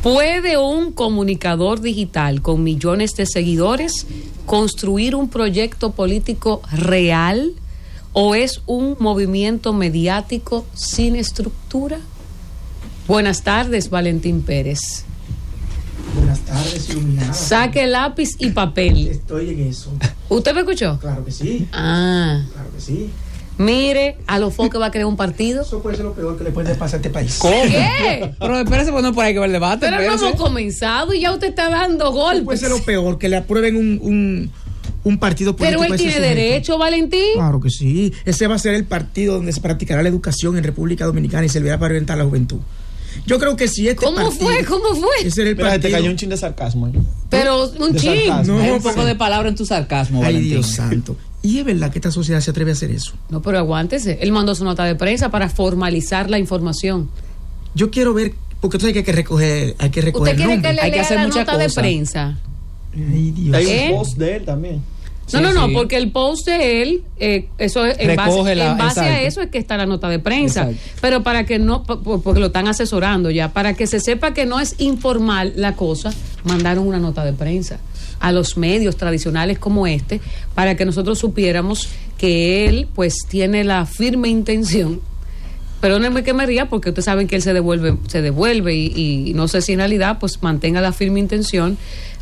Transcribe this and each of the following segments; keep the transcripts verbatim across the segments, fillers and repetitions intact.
¿Puede un comunicador digital con millones de seguidores construir un proyecto político real o es un movimiento mediático sin estructura? Buenas tardes, Valentín Pérez. Buenas tardes, iluminada. Saque lápiz y papel. Estoy en eso. ¿Usted me escuchó? Claro que sí. Ah. Claro que sí. Mire, a lo foque va a crear un partido. Eso puede ser lo peor que le puede pasar a este país. ¿Cómo? ¿Qué? Pero espérese, pues no por ahí que va el debate. Pero espérese. no hemos comenzado y ya usted está dando Eso golpes. puede ser lo peor, que le aprueben un, un, un partido político. Pero él tiene derecho, Valentín. Claro que sí. Ese va a ser el partido donde se practicará la educación en República Dominicana y servirá para orientar a la juventud. Yo creo que si este ¿Cómo partido, fue? ¿Cómo fue? Ese era el Mira, partido. te cayó un chin de sarcasmo. ¿eh? Pero un De ching. sarcasmo. No, Hay un pues, poco de palabra en tu sarcasmo, Ay, Valentín. Dios santo. Y es verdad que esta sociedad se atreve a hacer eso. No, pero aguántese. Él mandó su nota de prensa para formalizar la información. Yo quiero ver, porque tú sabes que hay que recoger, hay que recoger ¿Usted quiere que nombres. le Hay que lea hacer la mucha nota de cosa. prensa? Ay, Dios. Hay ¿Eh? un post de él también. No, Sí, no, no, sí. porque el post de él, eh, eso es, en base, Recoge la- en base a exacto. eso es que está la nota de prensa. Exacto. Pero para que no, p- p- porque lo están asesorando ya, para que se sepa que no es informal la cosa, mandaron una nota de prensa a los medios tradicionales como este, para que nosotros supiéramos que él, pues, tiene la firme intención. Perdónenme que me ría, porque ustedes saben que él se devuelve, se devuelve y, y no sé si en realidad, pues, mantenga la firme intención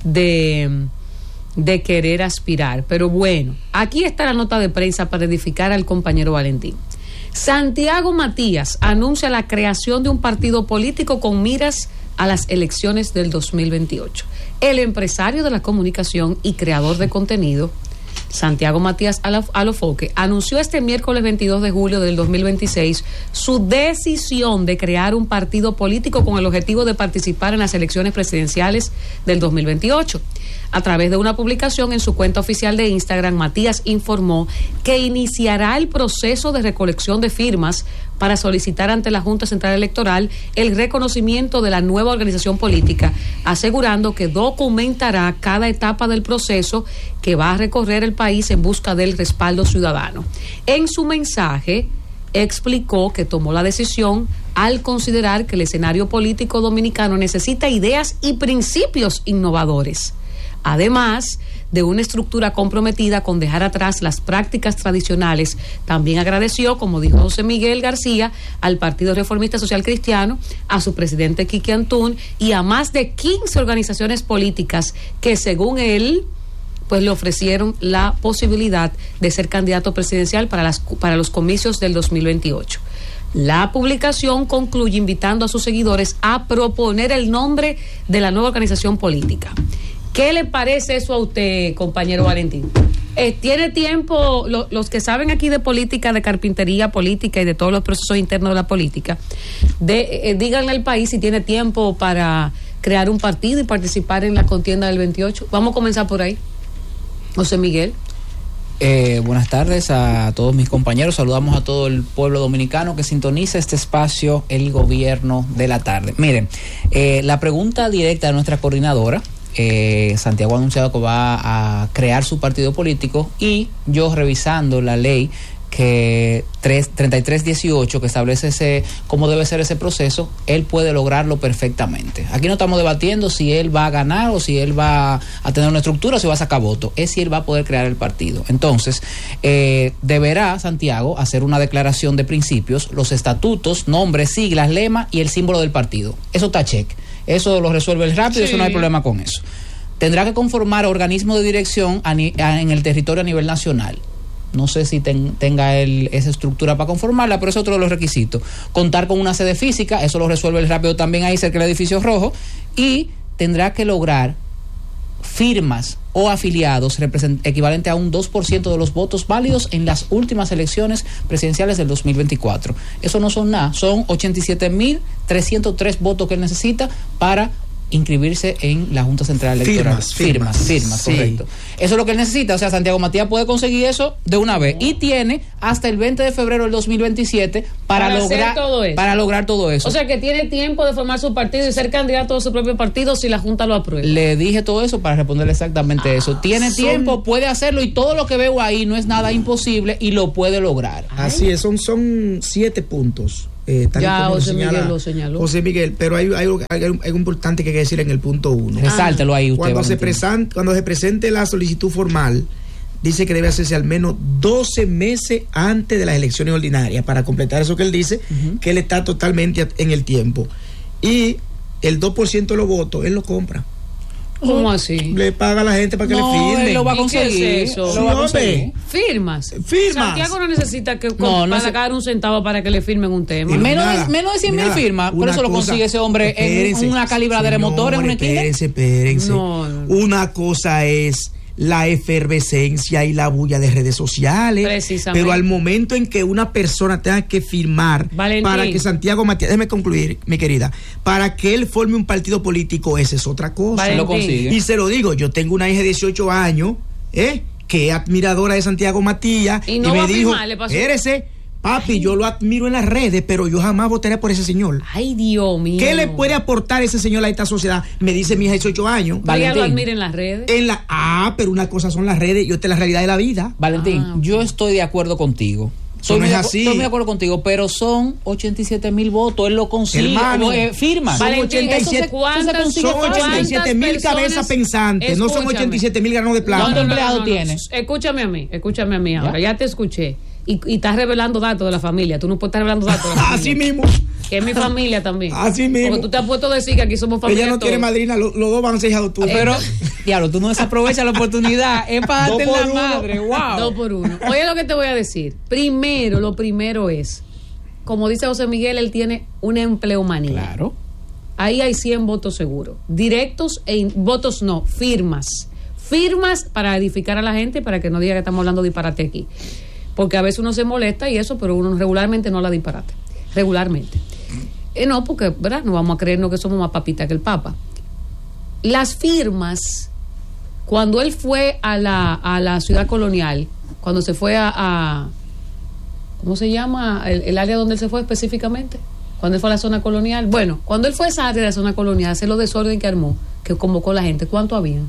de de querer aspirar. Pero bueno, aquí está la nota de prensa para edificar al compañero Valentín. Santiago Matías anuncia la creación de un partido político con miras a las elecciones del dos mil veintiocho. El empresario de la comunicación y creador de contenido, Santiago Matías Alofoque, anunció este miércoles veintidós de julio del dos mil veintiséis su decisión de crear un partido político con el objetivo de participar en las elecciones presidenciales del dos mil veintiocho. A través de una publicación en su cuenta oficial de Instagram, Matías informó que iniciará el proceso de recolección de firmas para solicitar ante la Junta Central Electoral el reconocimiento de la nueva organización política, asegurando que documentará cada etapa del proceso que va a recorrer el país en busca del respaldo ciudadano. En su mensaje, explicó que tomó la decisión al considerar que el escenario político dominicano necesita ideas y principios innovadores, además de una estructura comprometida con dejar atrás las prácticas tradicionales. También agradeció, como dijo José Miguel García, al Partido Reformista Social Cristiano, a su presidente Quique Antún y a más de quince organizaciones políticas que, según él, pues le ofrecieron la posibilidad de ser candidato presidencial para, las, para los comicios del dos mil veintiocho. La publicación concluye invitando a sus seguidores a proponer el nombre de la nueva organización política. ¿Qué le parece eso a usted, compañero Valentín? Eh, ¿Tiene tiempo, lo, los que saben aquí de política, de carpintería política y de todos los procesos internos de la política, de, eh, díganle al país si tiene tiempo para crear un partido y participar en la contienda del veintiocho? Vamos a comenzar por ahí. José Miguel. Eh, buenas tardes a todos mis compañeros. Saludamos a todo el pueblo dominicano que sintoniza este espacio, el gobierno de la tarde. Miren, eh, la pregunta directa de nuestra coordinadora. Eh, Santiago ha anunciado que va a crear su partido político y yo, revisando la ley que treinta y tres dieciocho que establece ese cómo debe ser ese proceso, él puede lograrlo perfectamente. Aquí no estamos debatiendo si él va a ganar o si él va a tener una estructura o si va a sacar votos, es si él va a poder crear el partido. Entonces, eh, deberá Santiago hacer una declaración de principios, los estatutos, nombres, siglas, lema y el símbolo del partido. Eso está check. Eso lo resuelve el rápido, sí. Eso no hay problema con eso. Tendrá que conformar organismo de dirección a ni, a, en el territorio a nivel nacional. No sé si ten, tenga él esa estructura para conformarla, pero es otro de los requisitos. Contar con una sede física, eso lo resuelve el rápido también ahí cerca del edificio rojo. Y tendrá que lograr firmas o afiliados equivalente a un dos por ciento de los votos válidos en las últimas elecciones presidenciales del dos mil veinticuatro. Eso no son nada, son ochenta y siete mil trescientos tres votos que él necesita para inscribirse en la Junta Central Electoral. Firmas, firmas, firmas, firmas sí. Correcto. Eso es lo que él necesita, o sea, Santiago Matías puede conseguir eso de una vez y tiene hasta el veinte de febrero del dos mil veintisiete para, para lograr todo eso. para lograr todo eso. O sea, que tiene tiempo de formar su partido y ser candidato a su propio partido si la Junta lo aprueba. Le dije todo eso para responderle exactamente ah, eso. Tiene son... tiempo, puede hacerlo y todo lo que veo ahí no es nada imposible y lo puede lograr. Así es, son, son siete puntos. Eh, tal Ya como José señala Miguel lo señaló. José Miguel, pero hay, hay, hay, hay algo importante que hay que decir en el punto uno. Resáltelo ahí usted. Cuando se, Valentín. presan, cuando se presente la solicitud formal, dice que debe hacerse al menos doce meses antes de las elecciones ordinarias, para completar eso que él dice, uh-huh. que él está totalmente en el tiempo. Y el dos por ciento de los votos, él lo compra. ¿Cómo así? Le paga a la gente para que no, le firme. Él lo va a ¿Y qué conseguir. es eso? Lo va a conseguir. Firmas. Firmas. Santiago no necesita que No, no para se- sacar un centavo para que le firmen un tema. Y Menos nada, de, menos de cien mil nada, firmas, por una eso lo cosa- consigue ese hombre espérense, en una calibradora de motor en una esquina. Espérense, espérense. No, no, no. Una cosa es la efervescencia y la bulla de redes sociales. Precisamente. Pero al momento en que una persona tenga que firmar Valentín. para que Santiago Matías, déjeme concluir, mi querida, para que él forme un partido político, esa es otra cosa. Valentín. Lo consigue. Y se lo digo, yo tengo una hija de dieciocho años, ¿eh? que es admiradora de Santiago Matías, Y no me va a dijo, firmar, le pasó. espérese, papi, yo lo admiro en las redes, pero yo jamás votaré por ese señor. Ay, Dios mío. ¿Qué le puede aportar ese señor a esta sociedad? Me dice mi hija de dieciocho años. Pero ella lo Valentín. admira en las redes. En la, ah, pero una cosa son las redes y otra es la realidad de la vida. Valentín, Ah, ok. yo estoy de acuerdo contigo. Eso Estoy, no muy es de, acu- así. estoy muy de acuerdo contigo, pero son ochenta y siete mil votos, él lo consigue, Hermano, como, eh, firmas. son Valentín, ochenta y siete eso se- ¿cuántas- consigue Son fácil. ochenta y siete mil ¿Cuántas cabezas personas- pensantes, no son Escúchame. ochenta y siete mil granos de plata. ¿Cuántos empleados tiene? Escúchame a mí, escúchame a mí ahora. Ya te escuché. Y, y estás revelando datos de la familia. Tú no puedes estar revelando datos de la familia. Así mismo. Que es mi familia también. Así mismo. Porque tú te has puesto a decir que aquí somos familia. Ella no tiene todos. madrina, lo- los dos van a ser hijas de tú. Pero, diablo, tú no desaprovechas la oportunidad. Es para Dos darte en por la uno. madre. Wow. Dos por uno. Oye, lo que te voy a decir. Primero, lo primero es, como dice José Miguel, él tiene una empleomanía. Claro. Ahí hay cien votos seguros. Directos e in- votos no, firmas. Firmas para edificar a la gente, para que no diga que estamos hablando disparate aquí. Porque a veces uno se molesta y eso, pero uno regularmente no la disparate. Regularmente. Eh, no, porque, ¿verdad? No vamos a creernos que somos más papitas que el Papa. Las firmas, cuando él fue a la, a la ciudad colonial, cuando se fue a, a ¿cómo se llama? El, el área donde él se fue específicamente. Cuando él fue a la zona colonial. Bueno, cuando él fue a esa área de la zona colonial, hacer los desorden que armó, que convocó la gente, ¿cuánto habían?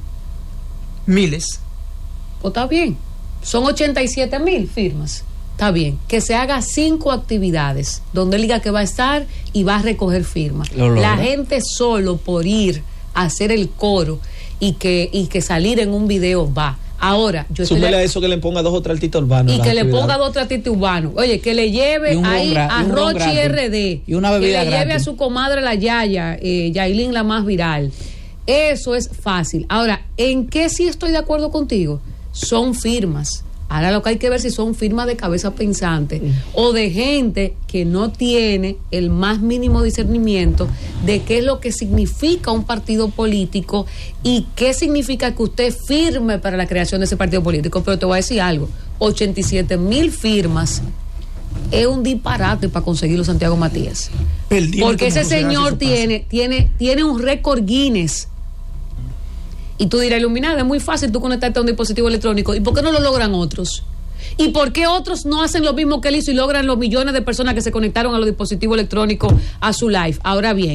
Miles. Pues está bien. Son ochenta y siete mil firmas. Está bien. Que se haga cinco actividades donde él diga que va a estar y va a recoger firmas. Lo logra. La gente solo por ir a hacer el coro y que, y que salir en un video va. Ahora, yo estoy Súmele de- a eso que le ponga dos o tres artistas urbanos. y en las que le actividades. ponga dos tratitos urbanos. Oye, que le lleve Y un ahí ron gra- a y un ron Rochi gratis. R D. Y una bebida que le lleve gratis. a su comadre la Yaya, eh, Yailin la más viral. Eso es fácil. Ahora, ¿en qué sí estoy de acuerdo contigo? Son firmas. Ahora lo que hay que ver si son firmas de cabeza pensante o de gente que no tiene el más mínimo discernimiento de qué es lo que significa un partido político y qué significa que usted firme para la creación de ese partido político. Pero te voy a decir algo, ochenta y siete mil firmas es un disparate para conseguirlo Santiago Matías. Perdimos Porque como ese sociedad si señor eso pasa. tiene, tiene, tiene un récord Guinness. Y tú dirás, Iluminada, es muy fácil tú conectarte a un dispositivo electrónico. ¿Y por qué no lo logran otros? ¿Y por qué otros no hacen lo mismo que él hizo y logran los millones de personas que se conectaron a los dispositivos electrónicos a su live? Ahora bien,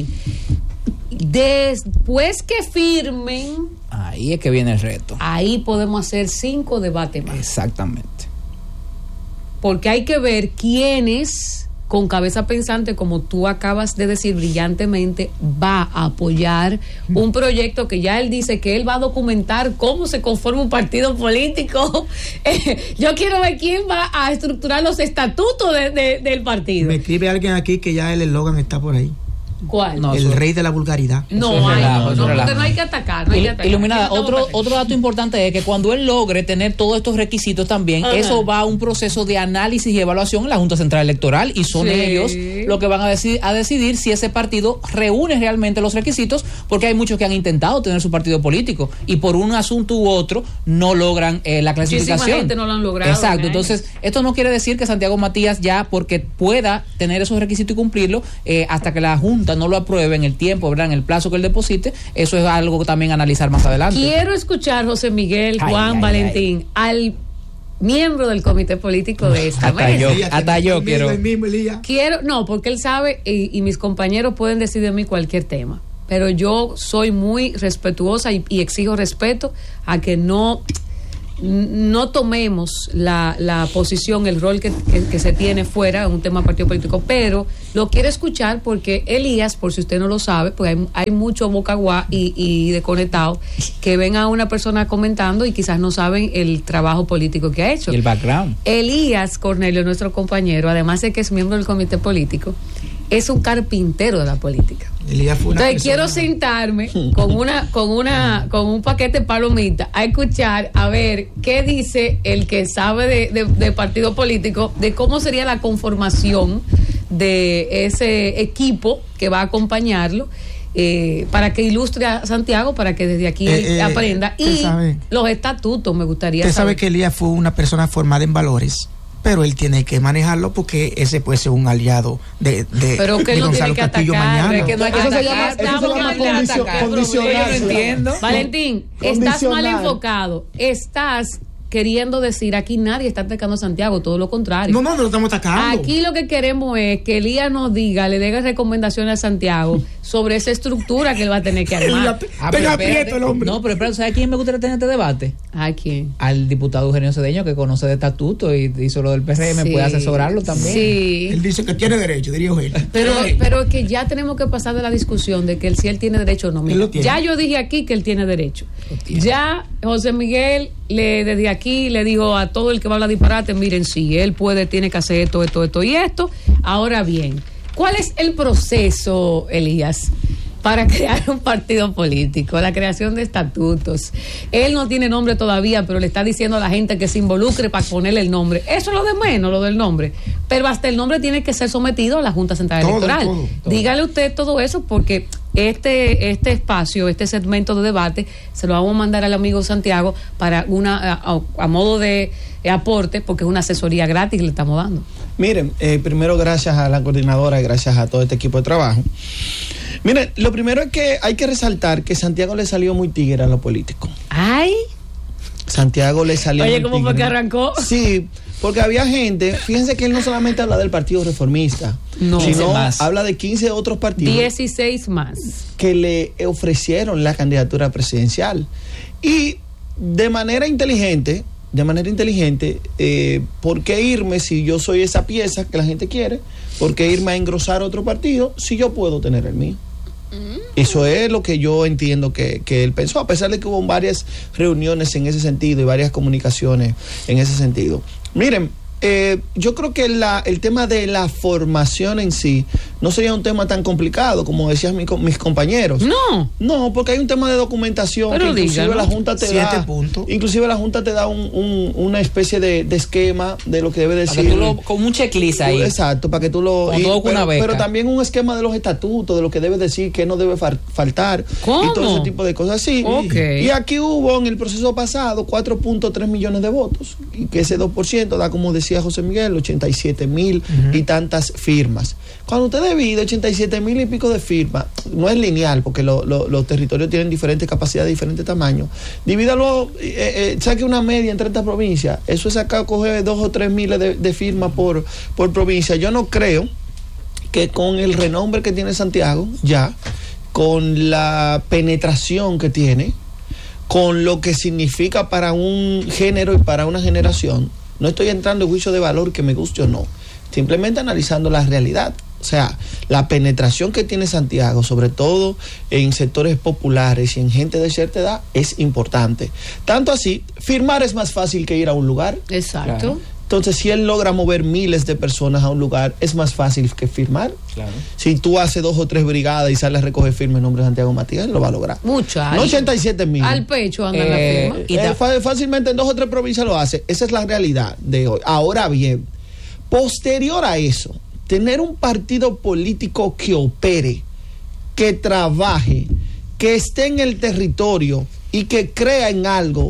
después que firmen, Ahí es que viene el reto. ahí podemos hacer cinco debates más. Exactamente. Porque hay que ver quiénes, con cabeza pensante, como tú acabas de decir brillantemente, va a apoyar un proyecto que ya él dice que él va a documentar cómo se conforma un partido político. Eh, yo quiero ver quién va a estructurar los estatutos de- de- del partido. Me escribe alguien aquí que ya el eslogan está por ahí. ¿Cuál? No, el eso- rey de la vulgaridad. No, Eso es hay, relajo, no, eso no, es porque relajo. no hay que atacar. No hay que Il- atacar. Iluminada, Aquí no otro, estamos para otro dato importante es que cuando él logre tener todos estos requisitos también, Ajá. eso va a un proceso de análisis y evaluación en la Junta Central Electoral y son Sí. ellos los que van a, deci- a decidir si ese partido reúne realmente los requisitos, porque hay muchos que han intentado tener su partido político y por un asunto u otro no logran eh, la Muchísima clasificación. gente no lo han logrado Exacto, en entonces esto no quiere decir que Santiago Matías ya porque pueda tener esos requisitos y cumplirlo eh, hasta que la Junta no lo apruebe en el tiempo, ¿verdad? En el plazo que él deposite, eso es algo que también analizar más adelante. Quiero escuchar, José Miguel, Ay, Juan, ay, Valentín, al miembro del comité político de esta Hasta mesa. yo. Elías, hasta que yo conmigo, quiero- el mismo Elías. Quiero, no, porque él sabe y, y mis compañeros pueden decir de mí cualquier tema, pero yo soy muy respetuosa y, y exijo respeto a que no no tomemos la, la posición, el rol que, que, que se tiene fuera en un tema partido político, pero lo quiero escuchar porque Elías, por si usted no lo sabe, pues hay, hay mucho bocaguá y, y desconectado que ven a una persona comentando y quizás no saben el trabajo político que ha hecho. Y el background. Elías Cornelio, nuestro compañero, además de que es miembro del comité político, es un carpintero de la política. Elías fue una Entonces persona... quiero sentarme con una, con una, con un paquete de palomitas a escuchar, a ver qué dice el que sabe de, de, de partido político, de cómo sería la conformación de ese equipo que va a acompañarlo. Eh, para que ilustre a Santiago, para que desde aquí eh, eh, aprenda. Y sabe, los estatutos me gustaría usted saber. sabe que Elías fue una persona formada en valores, pero él tiene que manejarlo porque ese puede ser un aliado de, de, pero que de no Gonzalo tiene que Castillo atacar, mañana. es que no hay que eso atacar. se llama, eso se Estamos llama mal de condicio, atacar. condicionar. Yo no entiendo. Valentín, estás mal Condicionar. enfocado. Estás queriendo decir, aquí nadie está atacando a Santiago, todo lo contrario. No, no, no lo estamos atacando. Aquí lo que queremos es que Elías nos diga, le dé recomendaciones a Santiago sobre esa estructura que él va a tener que armar. Ah, pero Tenga espérate. aprieto el hombre. No, pero espérate, ¿sabes a quién me gustaría tener este debate? ¿A quién? Al diputado Eugenio Cedeño, que conoce de estatuto y hizo lo del P R M, Sí, puede asesorarlo también. Sí. Él dice que tiene derecho, diría Eugenio. Pero, pero que ya tenemos que pasar de la discusión de que él, si él tiene derecho o no. Mira, Él lo tiene. ya yo dije aquí que él tiene derecho. Ya José Miguel le desde aquí le dijo a todo el que va a hablar disparate, miren, si él puede, tiene que hacer esto, esto, esto y esto. Ahora bien, ¿cuál es el proceso, Elías, para crear un partido político? La creación de estatutos. Él no tiene nombre todavía, pero le está diciendo a la gente que se involucre para ponerle el nombre. Eso es lo de menos, lo del nombre. Pero hasta el nombre tiene que ser sometido a la Junta Central Todo, Electoral. todo, todo. Dígale usted todo eso porque este este espacio, este segmento de debate, se lo vamos a mandar al amigo Santiago para una a, a modo de, de aporte, porque es una asesoría gratis que le estamos dando. Miren, eh, primero gracias a la coordinadora y gracias a todo este equipo de trabajo. Miren, lo primero es que hay que resaltar que Santiago le salió muy tigre a lo político. Ay, Santiago le salió oye, muy ¿cómo fue tigre. que arrancó? Sí, porque había gente, fíjense que él no solamente habla del Partido Reformista, No. sino más. habla de quince otros partidos dieciséis más. que le ofrecieron la candidatura presidencial. Y de manera inteligente, de manera inteligente, eh, ¿por qué irme si yo soy esa pieza que la gente quiere? ¿Por qué irme a engrosar otro partido si yo puedo tener el mío? Eso es lo que yo entiendo que, que él pensó, a pesar de que hubo varias reuniones en ese sentido y varias comunicaciones en ese sentido. Miren, eh, yo creo que la, el tema de la formación en sí no sería un tema tan complicado como decían mi, mis compañeros. No. No, porque hay un tema de documentación. Pero que inclusive dígalo. la Junta te Siete da, puntos. inclusive la Junta te da un, un, una especie de, de esquema de lo que debe Para decir. que tú lo- con un checklist ahí. Exacto, para que tú lo... Como y- todo con pero, una beca. pero también un esquema de los estatutos, de lo que debe decir, que no debe fal- faltar. ¿Cómo? Y todo ese tipo de cosas así. Ok. Y aquí hubo en el proceso pasado cuatro punto tres millones de votos, y que ese dos por ciento da, como decía José Miguel, ochenta y siete mil y tantas firmas. Cuando usted divide ochenta y siete mil y pico de firmas, no es lineal, porque lo, lo, los territorios tienen diferentes capacidades, diferentes tamaños. Divídalo, eh, eh, saque una media en treinta provincias. Eso es acá, coger dos o tres miles de, de firmas por, por provincia. Yo no creo que con el renombre que tiene Santiago, ya, con la penetración que tiene, con lo que significa para un género y para una generación, no estoy entrando en juicio de valor que me guste o no, simplemente analizando la realidad. O sea, la penetración que tiene Santiago, sobre todo en sectores populares y en gente de cierta edad, es importante. Tanto así, firmar es más fácil que ir a un lugar. Exacto. Claro. Entonces, si él logra mover miles de personas a un lugar, es más fácil que firmar. Claro. Si tú haces dos o tres brigadas y sales a recoger firme en nombre de Santiago Matías, él lo va a lograr. Mucho. No ochenta y siete mil. Al pecho andan Eh, la firma. Y Eh, ta- fa- fácilmente en dos o tres provincias lo hace. Esa es la realidad de hoy. Ahora bien, posterior a eso, tener un partido político que opere, que trabaje, que esté en el territorio y que crea en algo,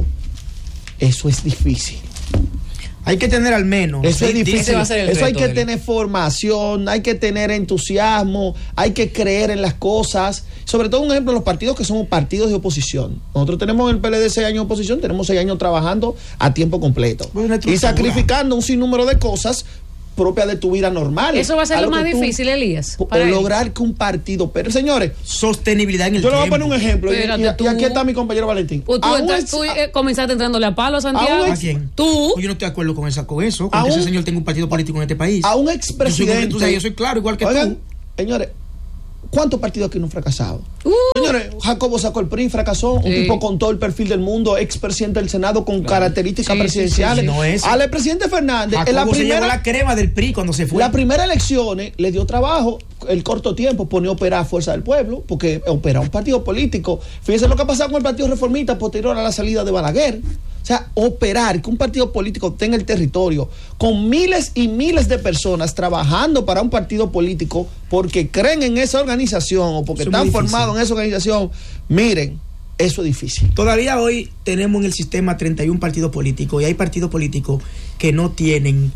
eso es difícil. Hay que tener al menos. Eso es Sí, difícil. ese va a ser el Eso hay reto que del- tener formación, hay que tener entusiasmo, hay que creer en las cosas. Sobre todo, un ejemplo, los partidos que son partidos de oposición. Nosotros tenemos en el P L D seis años de oposición, tenemos seis años trabajando a tiempo completo. Buena Y estructura. sacrificando un sinnúmero de cosas propias de tu vida normal. Eso va a ser a lo lo más que tú- difícil, Elías. O para él. lograr que un partido, pero señores, Sostenibilidad en el yo le voy a tiempo. poner un ejemplo, y, Espérate, y- y tú- aquí está mi compañero Valentín. Pues tú, A un entras- ex- tú, eh, comenzaste entrándole a palo a Santiago. a un ¿A ex- Tú. quién? Pues yo no estoy de acuerdo con, esa, con eso, con A que ese un- señor tenga un partido político en este país. a un Yo soy, expresidente. tú sabes, yo soy claro, igual que Oigan, tú. señores, ¿cuántos partidos aquí no han fracasado? Uh. Señores, Jacobo sacó el P R I, fracasó, un Sí. tipo con todo el perfil del mundo, expresidente del Senado con características Sí, sí, presidenciales. sí, sí. No es- Al presidente Fernández, en la Jacobo se llevó primera, la crema del P R I cuando se fue. la primera elecciones le dio trabajo, el corto tiempo, pone a operar a Fuerza del Pueblo, porque opera un partido político. Fíjense lo que ha pasado con el Partido Reformista posterior a la salida de Balaguer. O sea, operar, que un partido político tenga el territorio con miles y miles de personas trabajando para un partido político porque creen en esa organización o porque Eso es muy están difícil. formados en esa organización, miren, eso es difícil. Todavía hoy tenemos en el sistema treinta y uno partidos políticos y hay partidos políticos que no tienen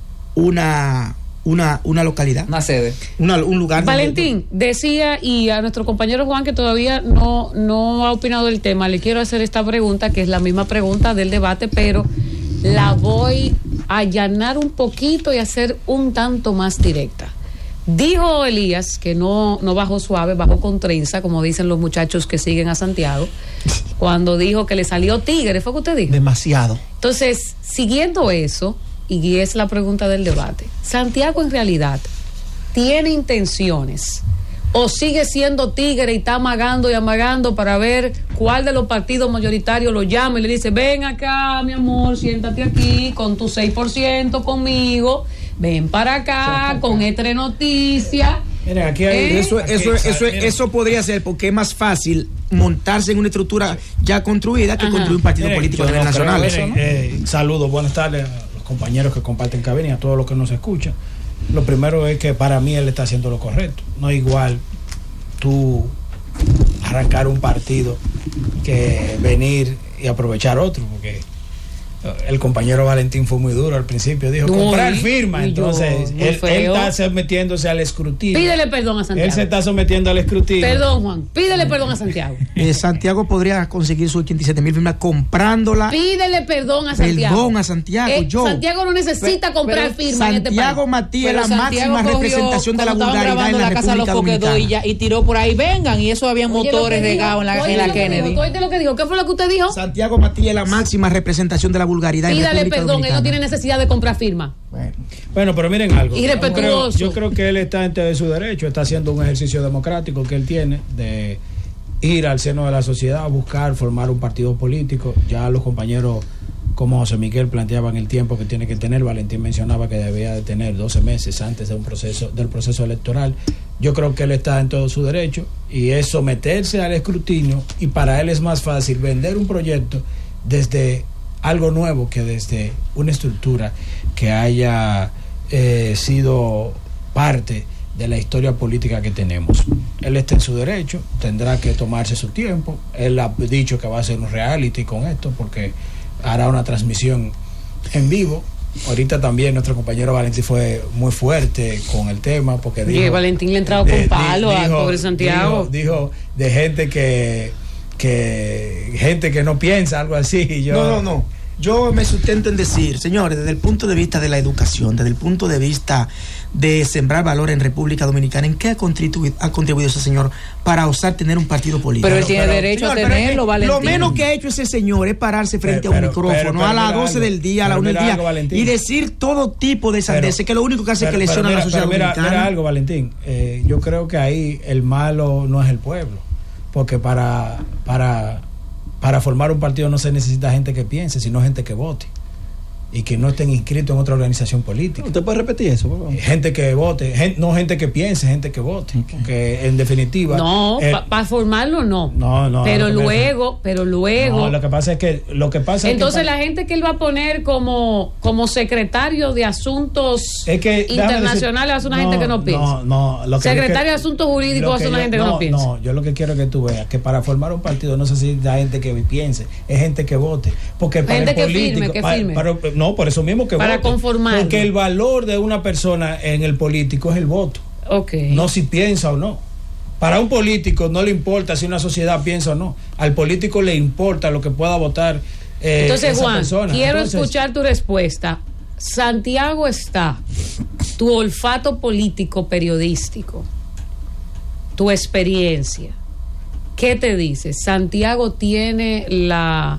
una, una, una localidad, Una sede. una- un lugar. donde- Valentín, decía, y a nuestro compañero Juan, que todavía no, no ha opinado del tema, le quiero hacer esta pregunta, que es la misma pregunta del debate, pero la voy a allanar un poquito y hacer un tanto más directa. Dijo Elías que no, no bajó suave, bajó con trenza, como dicen los muchachos que siguen a Santiago, cuando dijo que le salió tigre, ¿fue que usted dijo? Demasiado. Entonces, siguiendo eso, y es la pregunta del debate, ¿Santiago en realidad tiene intenciones o sigue siendo tigre y está amagando y amagando para ver cuál de los partidos mayoritarios lo llama y le dice, ven acá, mi amor, siéntate aquí con tu seis por ciento conmigo, ven para acá con Etre Noticias? Miren, aquí hay. ¿Eh? Eso, eso, Aquí, eso, miren. eso podría ser porque es más fácil montarse en una estructura ya construida que Ajá. construir un partido Miren, político a yo nivel no creo, nacional. miren, Eso, ¿no? eh, saludos, buenas tardes a los compañeros que comparten cabina y a todos los que nos escuchan. Lo primero es que para mí él está haciendo lo correcto. No es igual tú arrancar un partido que venir y aprovechar otro, porque el compañero Valentín fue muy duro al principio, dijo Muy, comprar firma, muy entonces muy él, él feo. está sometiéndose al escrutinio. Pídele perdón a Él se Santiago. está sometiendo al escrutinio. Perdón, Juan, pídele perdón a Santiago. Eh, Santiago podría conseguir sus ochenta y siete mil firmas comprándola. Pídele perdón a Santiago. Perdón a Santiago, Eh, yo. Santiago no necesita Pero- comprar pero firmas en este Santiago país. Matías es Pero la Santiago máxima cogió, representación de la cuando estaban vulgaridad en grabando la la Casa de los República Coquetos y, Dominicana. ya- y tiró por ahí, vengan, y eso habían Oye, lo motores que dijo, regados en la, oye, en la lo que Kennedy. dijo, oíste lo que dijo. ¿Qué fue lo que usted dijo? Santiago Matías es la máxima representación de la vulgaridad en la Pídale República perdón, él no Dominicana. tiene necesidad de comprar firma. Bueno. Bueno, pero miren algo. Yo creo, Irrespetuoso. yo creo que él está en de su derecho, está haciendo un ejercicio democrático que él tiene de ir al seno de la sociedad, buscar, formar un partido político. Ya los compañeros como José Miguel planteaban el tiempo que tiene que tener. Valentín mencionaba que debía de tener doce meses antes de un proceso, del proceso electoral. Yo creo que él está en todo su derecho y es someterse al escrutinio, y para él es más fácil vender un proyecto desde algo nuevo que desde una estructura que haya eh, sido parte de la historia política que tenemos. Él está en su derecho, tendrá que tomarse su tiempo. Él ha dicho que va a hacer un reality con esto porque hará una transmisión en vivo. Ahorita también nuestro compañero Valentín fue muy fuerte con el tema porque dijo, Oye, Valentín le ha entrado de- con palo di- al dijo- pobre Santiago. Dijo, dijo de gente que que gente que no piensa, algo así. Y yo, No, no, no. Yo me sustento en decir, señores, desde el punto de vista de la educación, desde el punto de vista de sembrar valor en República Dominicana, ¿en qué ha contribuido, ha contribuido ese señor para osar tener un partido político? Pero él tiene pero, derecho Señor, a pero es que tenerlo, Valentín. Lo menos que ha hecho ese señor es pararse frente Pero- a un pero- micrófono pero- pero a las mira doce algo, del día, a la pero una del mira día, algo, Valentín. y decir todo tipo de sandeces, que lo único que hace es que pero- lesiona pero a la mira, sociedad pero mira, dominicana. mira algo, Valentín. Eh, yo creo que ahí el malo no es el pueblo, porque para para para formar un partido no se necesita gente que piense, sino gente que vote y que no estén inscritos en otra organización política. ¿Usted puede repetir eso, por favor? Gente que vote, gen- no gente que piense, gente que vote, porque en definitiva No, eh, para formarlo no. no, no, Pero lo que me- luego, pero luego. no, lo que pasa es que lo que pasa Entonces es que la gente que él va a poner como, como secretario de asuntos Es que, déjame internacionales va a ser una decir- gente que no piensa. No, no, lo que Secretario yo de Asuntos Jurídicos lo va a ser una yo- gente que no piensa. No, yo lo que quiero que tú veas que para formar un partido no se necesita gente que piense, es gente que vote. Porque para Gente el que político, firme, que para- firme. para- no, por eso mismo que Para vote. conformarlo. Porque el valor de una persona en el político es el voto, Ok. no si piensa o no. Para un político no le importa si una sociedad piensa o no. Al político le importa lo que pueda votar. eh, Entonces, esa Juan, persona. quiero Entonces, escuchar tu respuesta. Santiago está tu olfato político periodístico, tu experiencia, ¿qué te dice? ¿Santiago tiene la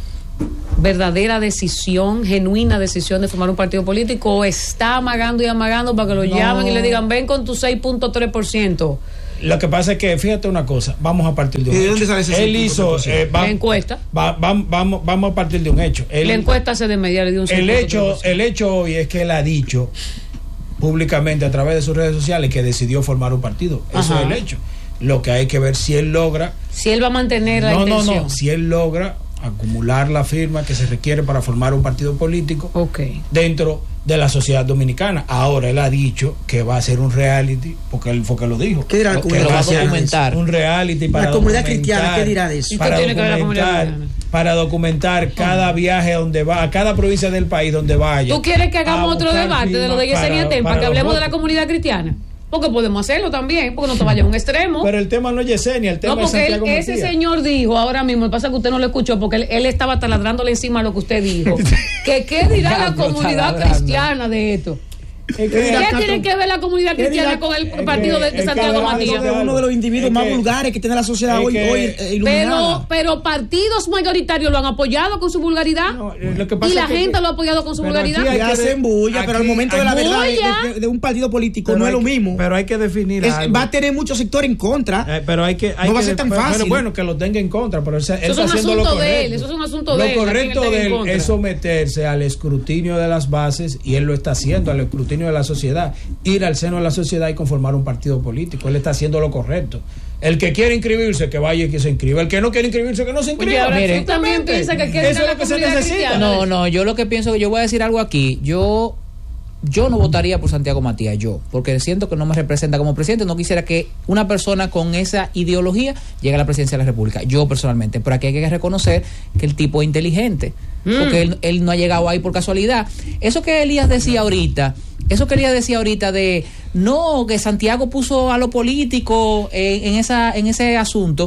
verdadera decisión, genuina decisión de formar un partido político, o está amagando y amagando para que lo No. llamen y le digan ven con tu seis punto tres por ciento? Lo que pasa es que, fíjate una cosa, vamos a partir de un ¿Y de hecho. dónde sale ese Él hizo, eh, va- La encuesta. va- va- vamos, vamos a partir de un hecho. Él- La encuesta se de media de un el hecho, el hecho hoy es que él ha dicho públicamente a través de sus redes sociales que decidió formar un partido. Eso Ajá. es el hecho. Lo que hay que ver si él logra, Si él va a mantener la no, no, intención. no, si él logra acumular la firma que se requiere para formar un partido político Ok. dentro de la sociedad dominicana. Ahora él ha dicho que va a hacer un reality, porque él fue que lo dijo. ¿Qué dirá la Lo- que comunidad lo va a cristiana de eso? documentar. Un reality para La comunidad documentar- cristiana, ¿qué dirá de eso? ¿Y qué Para tiene que ver la comunidad documentar, cristiana? para documentar cada viaje donde va, a cada provincia del país donde vaya. ¿Tú quieres que hagamos a otro buscar debate de lo de firmas Yesenia Ten para que los hablemos de la votos? comunidad cristiana? Porque podemos hacerlo también, porque no te vayas a un extremo. Pero el tema no es Yesenia, el tema No, es porque él- Santiago ese Matías. señor dijo ahora mismo, pasa que usted no lo escuchó, porque él, él estaba taladrándole encima a lo que usted dijo. que qué dirá la Diablo, comunidad taladrando. cristiana de esto. Es ¿Qué que- dirá ¿Qué tiene que ver la comunidad ¿Qué dirá- cristiana con el es que- partido de, de es que Santiago además Matías? Eso es uno de los individuos Es más que- vulgares que tiene la sociedad es hoy, que- hoy eh, iluminada. Pero, pero partidos mayoritarios lo han apoyado con su vulgaridad. No, eh, lo que pasa y la es que- gente lo ha apoyado con su pero vulgaridad. aquí hay que que hacen de- bulla, pero al aquí- momento de la aquí- verdad de, bulla. de- de un partido político pero no es hay lo que- mismo. Pero hay que definir Es- algo. va a tener muchos sectores en contra. Eh, pero hay que hay No va a que- ser tan pero- fácil. pero bueno, que lo tenga en contra, pero él, él Eso es está un haciendo lo asunto de correcto. él, eso es un asunto de Lo él, a quien correcto él tenga de en él contra. es someterse al escrutinio de las bases, y él lo está haciendo, al escrutinio de la sociedad, ir al seno de la sociedad y conformar un partido político. Él está haciendo lo correcto. El que quiere inscribirse, que vaya y que se inscriba. El que no quiere inscribirse, que no se Oye, inscriba. ahora Mire. tú también piensas que quiere Eso ir a es la lo que se comunidad necesita. cristiana. No, no, yo lo que pienso que yo voy a decir algo aquí. Yo yo no votaría por Santiago Matías, yo, porque siento que no me representa como presidente. No quisiera que una persona con esa ideología llegue a la presidencia de la República, yo personalmente. Pero aquí hay que reconocer que el tipo es inteligente, porque él, él no ha llegado ahí por casualidad. Eso que Elías decía ahorita, eso que Elías decía ahorita de no, que Santiago puso a lo político en, en esa en ese asunto.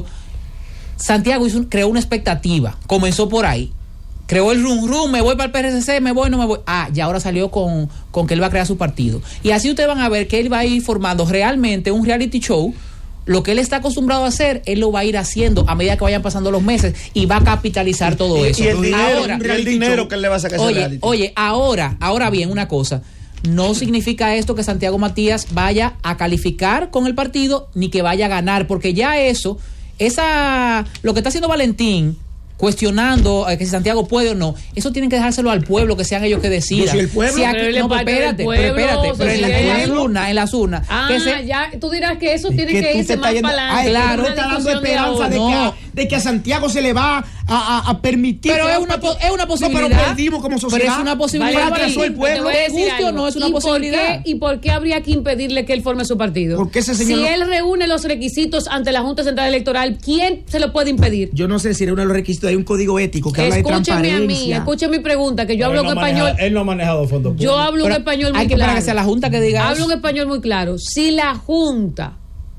Santiago hizo un- creó una expectativa, comenzó por ahí. Creó el rum rum, me voy para el P R C C, me voy, no me voy. Ah, ya ahora salió con, con que él va a crear su partido. Y así ustedes van a ver que él va a ir formando realmente un reality show. Lo que él está acostumbrado a hacer, él lo va a ir haciendo a medida que vayan pasando los meses y va a capitalizar todo Y- eso. y el dinero, Ahora, y el dinero que él le va a sacar a ese oye, reality. oye, ahora, ahora bien, una cosa. No significa esto que Santiago Matías vaya a calificar con el partido ni que vaya a ganar, porque ya eso, esa, lo que está haciendo Valentín, cuestionando eh, que si Santiago puede o no, eso tienen que dejárselo al pueblo, que sean ellos que decidan. Yo soy el pueblo. Si aquí- Pero él es no, pero parte del espérate, pueblo, pero espérate, pero en, la- en las Sosiel. urnas, en las urnas. Ah, que se- ya, tú dirás que eso tiene que que, tú te irse estás más yendo- para Ay, adelante. claro, Es una está dando discusión de esperanza de, ahora. que No. a, de que a Santiago se le va a, a- a permitir. Pero que es un una, partido- po- es una No, posibilidad. pero perdimos como sociedad. Pero es una posibilidad. Vale, Fracasó el Valentín, pueblo. te voy a decir Guste o algo. no, es una ¿Y por posibilidad. qué- ¿Y por qué habría que impedirle que él forme su partido? Porque ese señor si no- él reúne los requisitos ante la Junta Central Electoral, ¿quién se lo puede impedir? Yo no sé si era uno de los requisitos, hay un código ético que habla de Escúcheme a mí, transparencia. escuche mi pregunta, que yo hablo Él no en ha español. manejado- él no ha manejado fondos Yo públicos. hablo un Pero español muy hay que claro. esperar que sea la Junta que diga Hablo eso. un español muy claro. Si la Junta,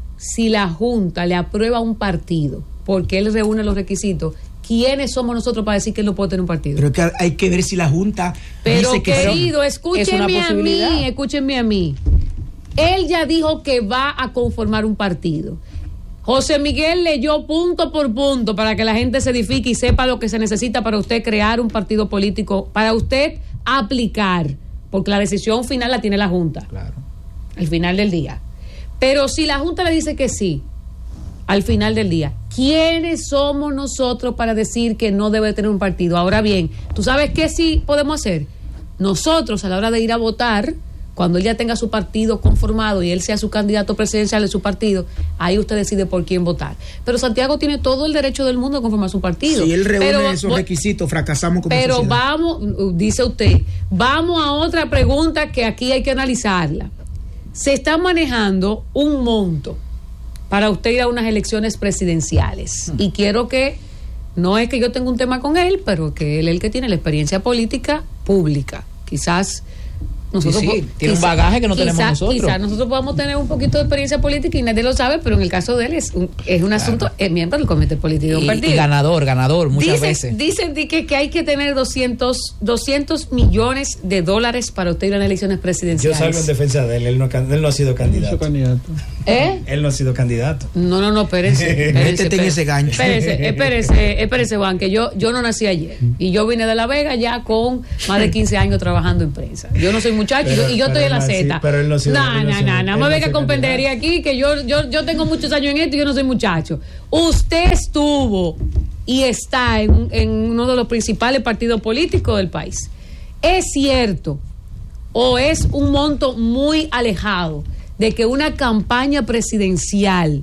si la Junta le aprueba un partido porque él reúne los requisitos, ¿quiénes somos nosotros para decir que él no puede tener un partido? Pero que hay que ver si la Junta Pero dice que querido, es una escúchenme a mí, posibilidad. escúchenme a mí. Él ya dijo que va a conformar un partido. José Miguel leyó punto por punto para que la gente se edifique y sepa lo que se necesita para usted crear un partido político, para usted aplicar, porque la decisión final la tiene la Junta. Claro. Al final del día. Pero si la Junta le dice que sí, al final del día, ¿quiénes somos nosotros para decir que no debe tener un partido? Ahora bien, ¿tú sabes qué sí podemos hacer? Nosotros, a la hora de ir a votar, cuando él ya tenga su partido conformado y él sea su candidato presidencial de su partido, ahí usted decide por quién votar. Pero Santiago tiene todo el derecho del mundo a conformar su partido. si él reúne Pero, esos vo- requisitos, fracasamos como pero sociedad. vamos, dice usted, vamos a otra pregunta que aquí hay que analizarla. Se está manejando un monto para usted ir a unas elecciones presidenciales. Y quiero que, no es que yo tenga un tema con él, pero que él es el que tiene la experiencia política pública. Quizás Nosotros Sí, sí, po- tiene un quizá- bagaje que no tenemos quizá- nosotros. Quizás nosotros podamos tener un poquito de experiencia política y nadie lo sabe, pero en el caso de él es un, es un asunto, es miembro del comité político de un Y, partido. y ganador, ganador, muchas Dicen, veces. dicen di que, que hay que tener doscientos, doscientos millones de dólares para usted ir a las elecciones Yo presidenciales. salgo en defensa de él. Él no, can- él no ha sido candidato. candidato. ¿Eh? Él no ha sido candidato. No, no, no, espérese. espérese, Métete en ese gancho. Espérese, espérese, espérese, Juan, que yo, yo no nací ayer. Y yo vine de La Vega ya con más de quince años trabajando en prensa. Yo no soy muchacho Pero- y yo, y yo estoy pero en la él no ha Z. sido- pero él no ha sido- No, él no ha no, sido- no, él no no me ha venga sido con pendejería aquí, que yo, yo, yo tengo muchos años en esto y yo no soy muchacho. Usted estuvo y está en, en uno de los principales partidos políticos del país. ¿Es cierto o es un monto muy alejado de que una campaña presidencial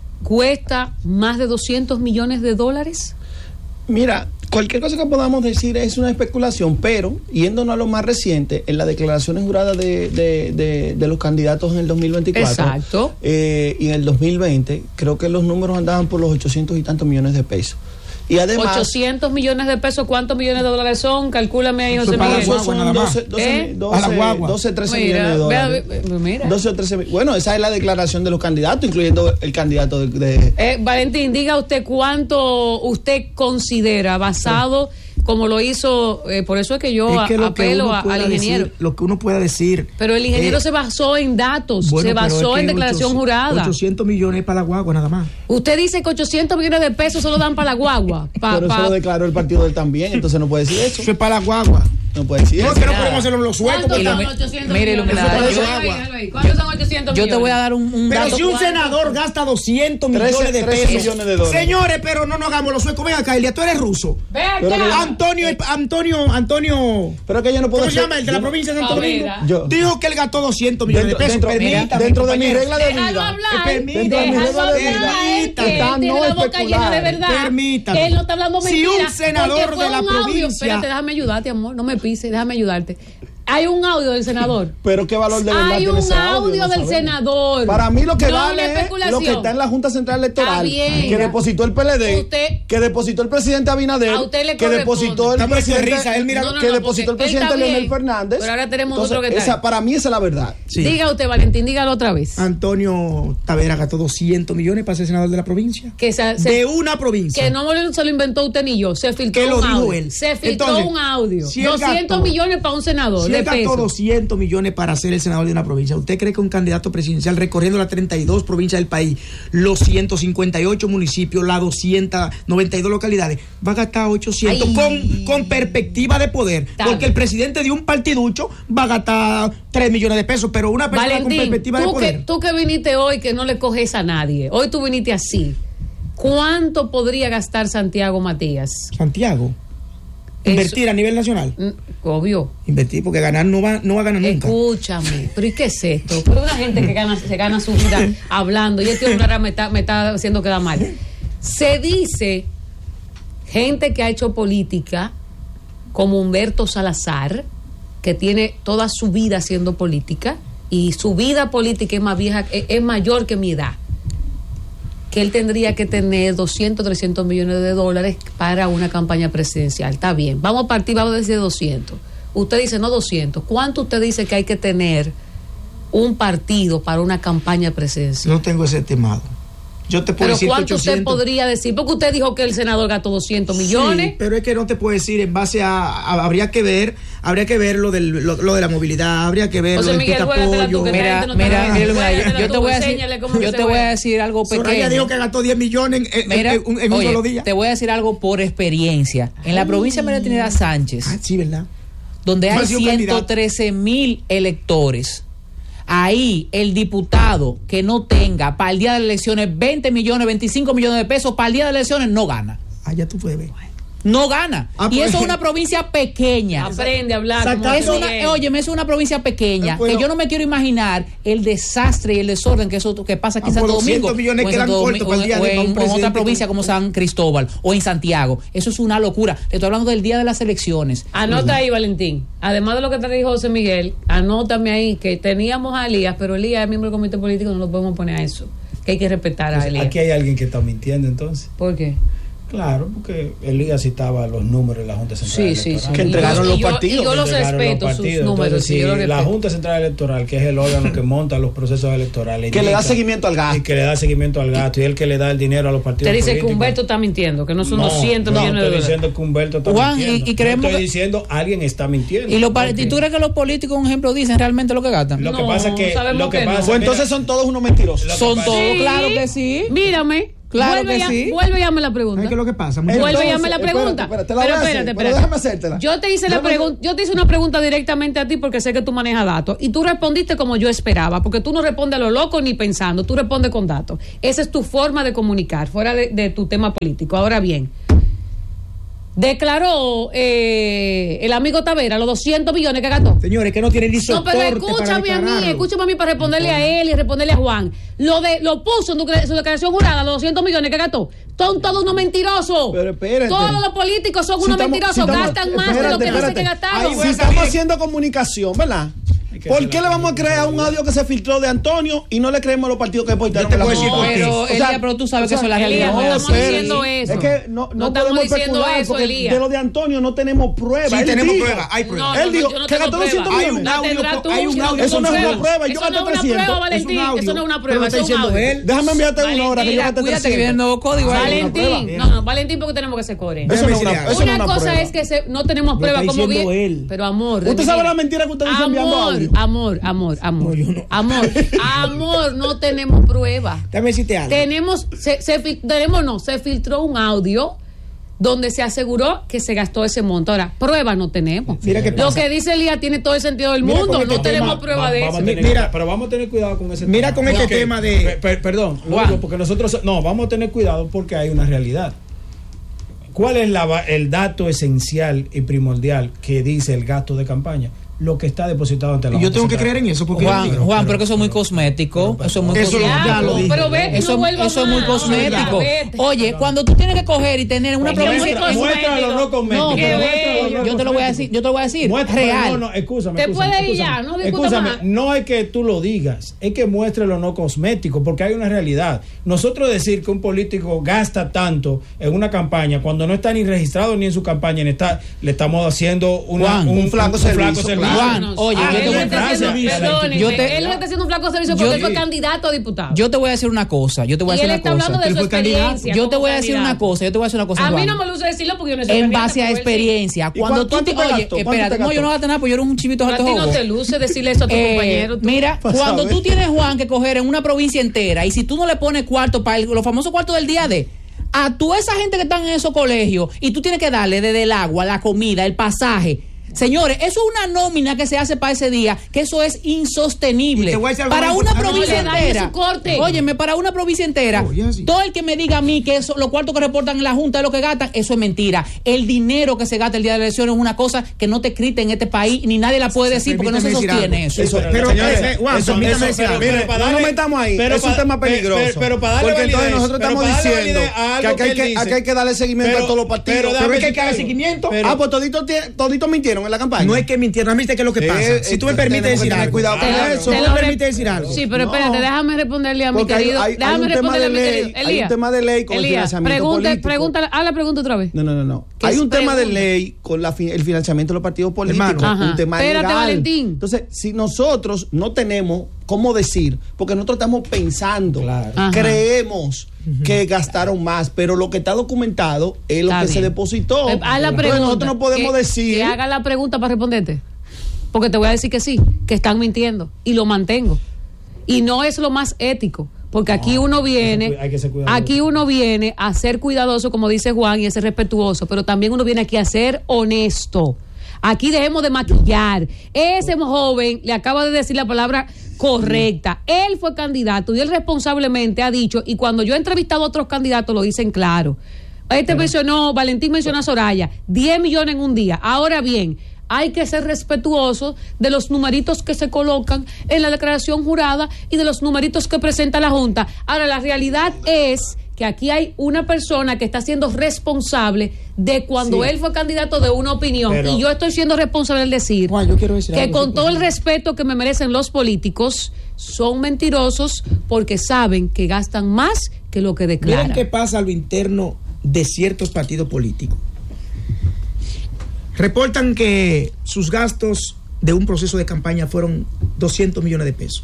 cuesta más de doscientos millones de dólares? Mira, cualquier cosa que podamos decir es una especulación, pero yéndonos a lo más reciente, en las declaraciones juradas de, de, de, de los candidatos en el dos mil veinticuatro Exacto. eh, y en el dos mil veinte, creo que los números andaban por los ochocientos y tantos millones de pesos. Y además, ochocientos millones de pesos, ¿cuántos millones de dólares son? Calcúlame ahí, Eso José para la Miguel. guagua son nada más. doce, doce, ¿Eh? doce, A la guagua. doce, trece Mira, millones de dólares. vea, ve- mira. doce o trece mil. Bueno, esa es la declaración de los candidatos, incluyendo el candidato de... de- Eh, Valentín, diga usted cuánto usted considera basado, como lo hizo, eh, por eso es que yo Es que a- lo que apelo uno a- pueda al ingeniero. decir, lo que uno pueda decir. Pero el ingeniero eh, se basó en datos, bueno, se pero basó es en que declaración ochocientos jurada. ochocientos millones para la guagua nada más. Usted dice que ochocientos millones de pesos solo dan para la guagua. Pa- pero pa- eso lo declaró el partido de él también, entonces no puede decir eso. Eso es para la guagua. No puede decir No, eso. que no Nada. podemos hacerlo los sueltos. ¿Cuántos Ilumi- son ochocientos mire, millones? iluminada, Déjalo yo- ahí, déjalo ahí. ¿Cuántos son ochocientos Yo millones? te voy a dar un, un Pero dato. si un senador gasta doscientos trece millones de trece pesos. millones de dólares. Señores, pero no nos hagamos los suecos. Ven acá, Elia, tú eres ruso. Ve Pero acá. que- Antonio, Antonio, Antonio. Pero que yo no puedo ¿Cómo se hacer- llama? El de la yo no- provincia de Santo Domingo. Cabrera. Yo- Dijo que él gastó doscientos millones Dentro, de pesos. dentro, Permítame, dentro de mi compañero. regla de Déjalo vida. hablar. Permítame. Dentro de mi Déjalo regla de hablar, vida. él, que él Está tiene no la boca llena de especular. verdad. Permítame. Él no está hablando Si mentira. un senador porque fue de la un audio. provincia- Espérate, déjame ayudarte, amor. No me pises, déjame ayudarte. Hay un audio del senador. Pero qué valor de verdad Hay tiene un ese audio no del sabemos. senador. Para mí lo que No vale una es especulación. lo que está en la Junta Central Electoral, Está bien. que depositó el P L D, Usted- que depositó el presidente Abinader, A usted le que corresponde. depositó el Está pero qué presidente, risa, él mira No, no, que no, depositó el porque él presidente está Leonel bien, Fernández. pero ahora tenemos Entonces, otro que está esa, ahí. para mí esa es la verdad. Sí. Diga usted, Valentín, dígalo otra vez. Antonio Tavera gastó doscientos millones para ser senador de la provincia. Que se- se- de una provincia. Que no se lo inventó usted ni yo, se filtró Que lo un dijo audio. él. Se filtró Entonces, un audio. si él doscientos gastó- millones para un senador Si de él gastó pesos. doscientos millones para ser el senador de una provincia, ¿usted cree que un candidato presidencial recorriendo las treinta y dos provincias del país, los ciento cincuenta y ocho municipios, las doscientas noventa y dos localidades, va a gastar ochocientos Ay. con, con perspectiva de poder? Está Porque bien. el presidente de un partiducho va a gastar tres millones de pesos, pero una persona con Valentín, perspectiva de tú que, poder. tú que viniste hoy que no le coges a nadie, hoy tú viniste así. ¿Cuánto podría gastar Santiago Matías? Santiago, Eso- invertir a nivel nacional. Mm, Obvio. Invertir, porque ganar no va, no va a ganar nunca. Escúchame, pero ¿y qué es esto? Pero una gente que gana, se gana su vida hablando y este hombre ahora me está, me está haciendo quedar mal. Se dice, gente que ha hecho política, como Humberto Salazar, que tiene toda su vida haciendo política, y su vida política es más vieja, es, es mayor que mi edad, que él tendría que tener doscientos, trescientos millones de dólares para una campaña presidencial. Está bien, vamos a partir, vamos a decir doscientos. Usted dice, no doscientos. ¿Cuánto usted dice que hay que tener un partido para una campaña presidencial? No tengo ese estimado. Yo te puedo Pero decir que ¿cuánto usted ochocientos. podría decir? Porque usted dijo que el senador gastó doscientos millones. Sí, pero es que no te puedo decir en base a, a- habría que ver, habría que ver lo del lo, lo de la movilidad, habría que ver José lo del Miguel, juégatela tú, pitapollo. que esta Mira, gente no te mira, va a- mira, mira, yo- juégatela yo tú, te voy a decir, enséñale cómo que yo se te voy a juega. decir algo Soraya pequeño. dijo que gastó diez millones en, en- Mira, en un, en un oye, solo día. te voy a decir algo por experiencia. En la provincia de María Trinidad Sánchez, Ah, sí, ¿verdad? donde No hay ha sido candidato. ciento trece mil electores, ahí el diputado que no tenga para el día de las elecciones veinte millones, veinticinco millones de pesos, para el día de las elecciones no gana. Ah, ya tú puedes ver. No gana. Ah, y pues, eso es una provincia pequeña. Aprende a hablar. Saca- como Es una, Miguel. óyeme, es una provincia pequeña, Ah, bueno. que yo no me quiero imaginar el desastre y el desorden que eso que pasa aquí Ah, en Santo por doscientos Domingo, millones o en, quedan Santo cortos Domingo, para el día o de- en- para un o en otra presidente provincia con- como San Cristóbal o en Santiago. Eso es una locura. Le estoy hablando del día de las elecciones. Anota ahí, Valentín. Además de lo que te dijo José Miguel, anótame ahí que teníamos a Elías, pero Elías es miembro del comité político, no lo podemos poner a eso. Que hay que respetar a Pues Elías. aquí hay alguien que está mintiendo entonces. ¿Por qué? Claro, porque Elías citaba los números de la Junta Central Sí, Electoral. sí, sí. Que entregaron Y los yo- partidos. Y yo los Entregaron respeto, los sus partidos. números. Entonces, sí, si yo los la respeto. Junta Central Electoral, que es el órgano que monta los procesos electorales, Que le da indica- seguimiento al gasto. y que le da seguimiento al gasto y el que le da el dinero a los partidos Te dice que políticos. Humberto está mintiendo, que no son doscientos no, millones de no estoy dólares. diciendo que Humberto está Juan, y- mintiendo. y creemos Yo estoy que- diciendo alguien está mintiendo. Y, lo pa- Porque ¿y tú crees que los políticos, un ejemplo, dicen realmente lo que gastan? Lo que No, pasa es que sabemos lo que que no. pasa, Pues mira, entonces son todos unos mentirosos. Lo que Son pasa- todos, Sí. claro que sí. Mírame. Claro vuelve que ya, sí. Vuelve y hazme la pregunta. ¿Sabes qué es lo que pasa? Vuelve Muchas- y hazme la Entonces, pregunta. espérate, espérate, te la pero voy a hacer, espérate, pero espérate. déjame hacértela. Yo te hice Yo la no- pregunta, yo te hice una pregunta directamente a ti porque sé que tú manejas datos y tú respondiste como yo esperaba, porque tú no respondes a lo loco ni pensando, tú respondes con datos. Esa es tu forma de comunicar, fuera de, de tu tema político. Ahora bien, declaró eh, el amigo Tavera los doscientos millones que gastó. Señores, que no tienen ni No, soporte pero para escúchame a mí, declararlo. escúchame a mí para responderle a él y responderle a Juan. Lo de lo puso en su declaración jurada, los doscientos millones que gastó. Son todos unos mentirosos. Pero espérate. Todos los políticos son Si unos estamos- mentirosos, si estamos- gastan más de lo espérate, que dicen espérate. que gastaron. Ahí voy Si a estamos salir. haciendo comunicación, ¿verdad? Hay que ¿Por hacer qué la le vamos a crear un audio que se filtró de Antonio y no le creemos a los partidos que depositaron Yo te en la voy a decir Junta? por qué. Pero, O sea, Elías, pero tú sabes o que eso es la Elías, realidad. no es estamos así. diciendo eso. Es que no, no, No estamos podemos diciendo especular eso, porque Elías. de lo de Antonio no tenemos pruebas. Sí, Él tenemos dijo- pruebas, hay pruebas. No, Él no, dijo yo no que tengo gastó prueba. doscientos Hay un millones. La audio, tendrás tú, hay un si no audio. tengo Eso no es una prueba. prueba, yo Eso gasté no es una trescientos. prueba, Es un Valentín. audio. Eso no es una Pero prueba, lo es está un diciendo audio. él. Déjame enviarte una hora que yo Valentín, gasté Cuídate que viene el trescientos. nuevo código. ahí. Valentín, no, no, Valentín, porque tenemos que ser coherentes. Eso no es Déjame una, decirle eso no es Una una cosa prueba. es que se- no tenemos prueba está como diciendo bien, él. pero amor. Usted mira, sabe la mentira que usted dice enviando amor, audio. amor, amor, amor, No, yo no. amor, amor, no tenemos prueba. Déjame decirte algo. Tenemos, se, se fil- tenemos no, se filtró un audio donde se aseguró que se gastó ese monto. Ahora, prueba no tenemos. Mira qué Lo pasa. que dice Elías tiene todo el sentido del Mira mundo. con No este tenemos tema, prueba Va- de vamos eso. a tener- Mira- pero vamos a tener cuidado con ese Mira tema. con este Porque- tema de- per- per- perdón, lo Juan. digo porque nosotros no, vamos a tener cuidado porque hay una realidad. ¿Cuál es la va- el dato esencial y primordial que dice el gasto de campaña? Lo que está depositado ante la Y yo Junta tengo que Central. creer en eso porque Juan, yo- Juan, pero que eso es muy cosmético. Eso es muy Eso cosmético. ya lo dije. Pero ve, Eso, no vuelva eso es muy más. cosmético. Vete. Oye, cuando tú tienes que coger y tener una Muestra- provincia. muestra- Muéstralo, no cosmético. No, Qué pero bello. yo te lo voy a decir, yo te lo voy a decir. Muéstralo, real. No, no, escúchame. Te escúchame, puede ir escúchame. ya, no discuta Escúchame, más. no es que tú lo digas, es que muestre lo no cosmético, porque hay una realidad. Nosotros decir que un político gasta tanto en una campaña cuando no está ni registrado ni en su campaña, ni está, le estamos haciendo una- Juan, un flaco servicio, claro. Juan, oye, Ah, yo él te le voy- está haciendo, Gracias. perdóneme, Yo te- él le está haciendo un flaco servicio Yo- porque él fue sí. candidato a diputado. Yo te voy a decir una cosa. Yo te voy a y decir él una está cosa. hablando de Él su fue candidato. experiencia. Yo te como voy a decir una candidato. cosa. Yo te voy a decir una cosa. A mí Juan. no me luce decirlo porque yo no soy En candidata, base a pero él sí. experiencia. ¿Y Cuando cuánto- tú te, cuánto te oye, gastó? ¿Cuánto espérate, te no, yo no gastó? gasté nada, pues yo era un chivito A alto ti no joven. te luce decirle eso a tu Eh, compañero. tú. mira, Pues, cuando ¿sabes? tú tienes, Juan, que coger en una provincia entera y si tú no le pones cuarto para el- los famosos cuartos del día de a toda esa gente que están en esos colegios y tú tienes que darle desde el agua, la comida, el pasaje. Señores, eso es una nómina que se hace para ese día, que eso es insostenible. Y te voy a decir algo Para muy una importante. provincia No le dañe entera. su corte. Óyeme, para una provincia entera, Oye, así. todo el que me diga a mí que eso, los cuartos que reportan en la Junta es lo que gastan, eso es mentira. El dinero que se gasta el día de la elección es una cosa que no te escrita en este país, ni nadie la puede decir porque no se Permíteme decir sostiene algo. eso. Eso, Pero, pero, señores, eh, Juan, eso- permítame eso- decir pero- algo. pero Mire, para no nos darle- metamos ahí. pero Es un para- tema pero- peligroso. pero para darle porque entonces validez, nosotros pero estamos para darle diciendo validez a algo que aquí hay que él que, aquí dice. hay que darle seguimiento Pero- a todos los partidos. pero Pero, déjame es que hay que darle explicarlo. seguimiento. Pero- ah, pues toditos tie- toditos mintieron en la campaña. No es que mintieron, ¿viste qué es lo que pasa? Eh, Si tú me eh, permites tenemos que decir tener algo. cuidado con Te lo- eso. Si te tú lo me re- permites decir algo. Sí, pero No. espérate, déjame responderle a mi Porque hay- querido. hay- hay déjame un tema responderle a de mi ley, querido. hay un Elías, tema de ley con el Elías, financiamiento pregunta, político. pregúntale, haz la pregunta otra vez. No, no, no, no. ¿Qué Hay es un tema de pregunta? ley con la fi- el financiamiento de los partidos políticos, Hermano. Ajá. un tema Espérate, legal. Valentín. Entonces, si nosotros no tenemos cómo decir, porque nosotros estamos pensando, Claro. Ajá. creemos que gastaron más, pero lo que está documentado es lo Está que se bien. depositó. Eh, Haz la Entonces, pregunta. nosotros no podemos que, decir. Que haga la pregunta para responderte. Porque te voy a decir que sí, que están mintiendo. Y lo mantengo. Y no es lo más ético. Porque aquí uno viene, hay que ser cuidadoso. aquí uno viene a ser cuidadoso, como dice Juan, y a ser respetuoso, pero también uno viene aquí a ser honesto. Aquí dejemos de maquillar. Ese joven le acaba de decir la palabra correcta. Él fue candidato y él responsablemente ha dicho, y cuando yo he entrevistado a otros candidatos lo dicen claro. Este mencionó, Valentín mencionó a Soraya, diez millones en un día. Ahora bien, hay que ser respetuosos de los numeritos que se colocan en la declaración jurada y de los numeritos que presenta la Junta. Ahora, la realidad es que aquí hay una persona que está siendo responsable de cuando Sí. él fue candidato de una opinión. Pero- y yo estoy siendo responsable al decir Juan, yo quiero decir que algo, con sí, todo por el favor. respeto que me merecen los políticos, son mentirosos porque saben que gastan más que lo que declaran. Miren qué pasa a lo interno de ciertos partidos políticos. Reportan que sus gastos de un proceso de campaña fueron doscientos millones de pesos.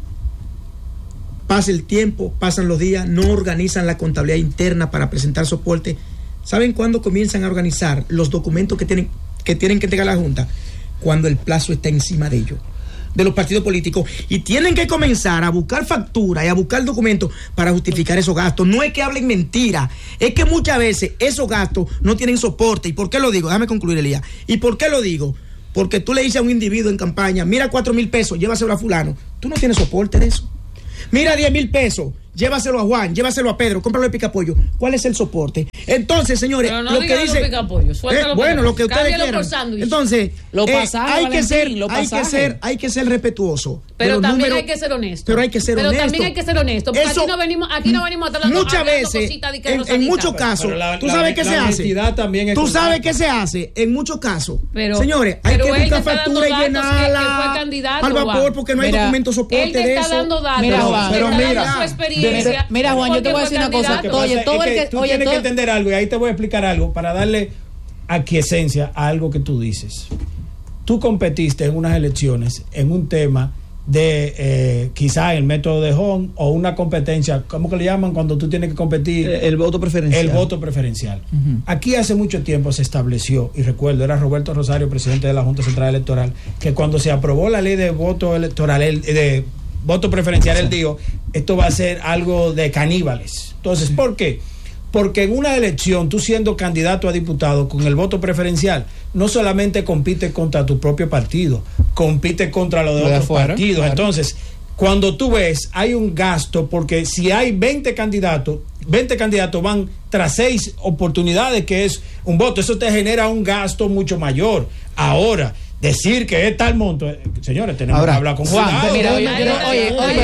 Pasa el tiempo, pasan los días, no organizan la contabilidad interna para presentar soporte. ¿Saben cuándo comienzan a organizar los documentos que tienen que, tienen que entregar a la Junta? Cuando el plazo está encima de ellos, de los partidos políticos, y tienen que comenzar a buscar facturas y a buscar documentos para justificar esos gastos. No es que hablen mentira, es que muchas veces esos gastos no tienen soporte. ¿Y por qué lo digo? Déjame concluir, Elías. ¿Y por qué lo digo? Porque tú le dices a un individuo en campaña, mira cuatro mil pesos, llévaselo a fulano. Tú no tienes soporte de eso. Mira diez mil pesos, llévaselo a Juan, llévaselo a Pedro, cómpralo de picapollo. ¿Cuál es el soporte? Entonces, señores, no lo que dice, eh, bueno, lo que ustedes quieran. Entonces, lo eh, pasaron, hay que ser, lo hay que ser, hay que ser respetuoso. Pero también números, hay que ser honesto. Pero hay que ser pero honesto. también hay que ser honesto. Porque Eso, aquí no venimos, aquí no venimos a estar hablando, muchas hablando veces, cositas de que en, en muchos casos, la, tú la, sabes qué se hace. Tú sabes qué se hace en muchos casos. Pero, señores, hay pero que buscar factura y llenarla al vapor porque no hay mira, documento soporte él te de está eso. dando datos. Mira, Juan, pero te está mira, dando su experiencia. Mira, Juan, yo te voy a decir una cosa. Oye, todo el que, tú oye, tienes todo, que entender algo, y ahí te voy a explicar algo para darle aquiescencia a algo que tú dices. Tú competiste en unas elecciones en un tema de eh, quizá el método de Home o una competencia, ¿cómo que le llaman cuando tú tienes que competir? El, el voto preferencial. El voto preferencial. Uh-huh. Aquí hace mucho tiempo se estableció, y recuerdo, era Roberto Rosario, presidente de la Junta Central Electoral, que cuando se aprobó la ley de voto electoral, el, de voto preferencial, sí, él dijo, esto va a ser algo de caníbales. Entonces, sí. ¿Por qué? Porque en una elección, tú siendo candidato a diputado con el voto preferencial, no solamente compites contra tu propio partido, compites contra los de otros afuera, partidos. Claro. Entonces, cuando tú ves, hay un gasto, porque si hay veinte candidatos, veinte candidatos van tras seis oportunidades, que es un voto, eso te genera un gasto mucho mayor. Ahora, decir que es tal monto, eh, señores, tenemos ahora, que hablar con Juan. Juan. Mira, oye, oye, oye, oye,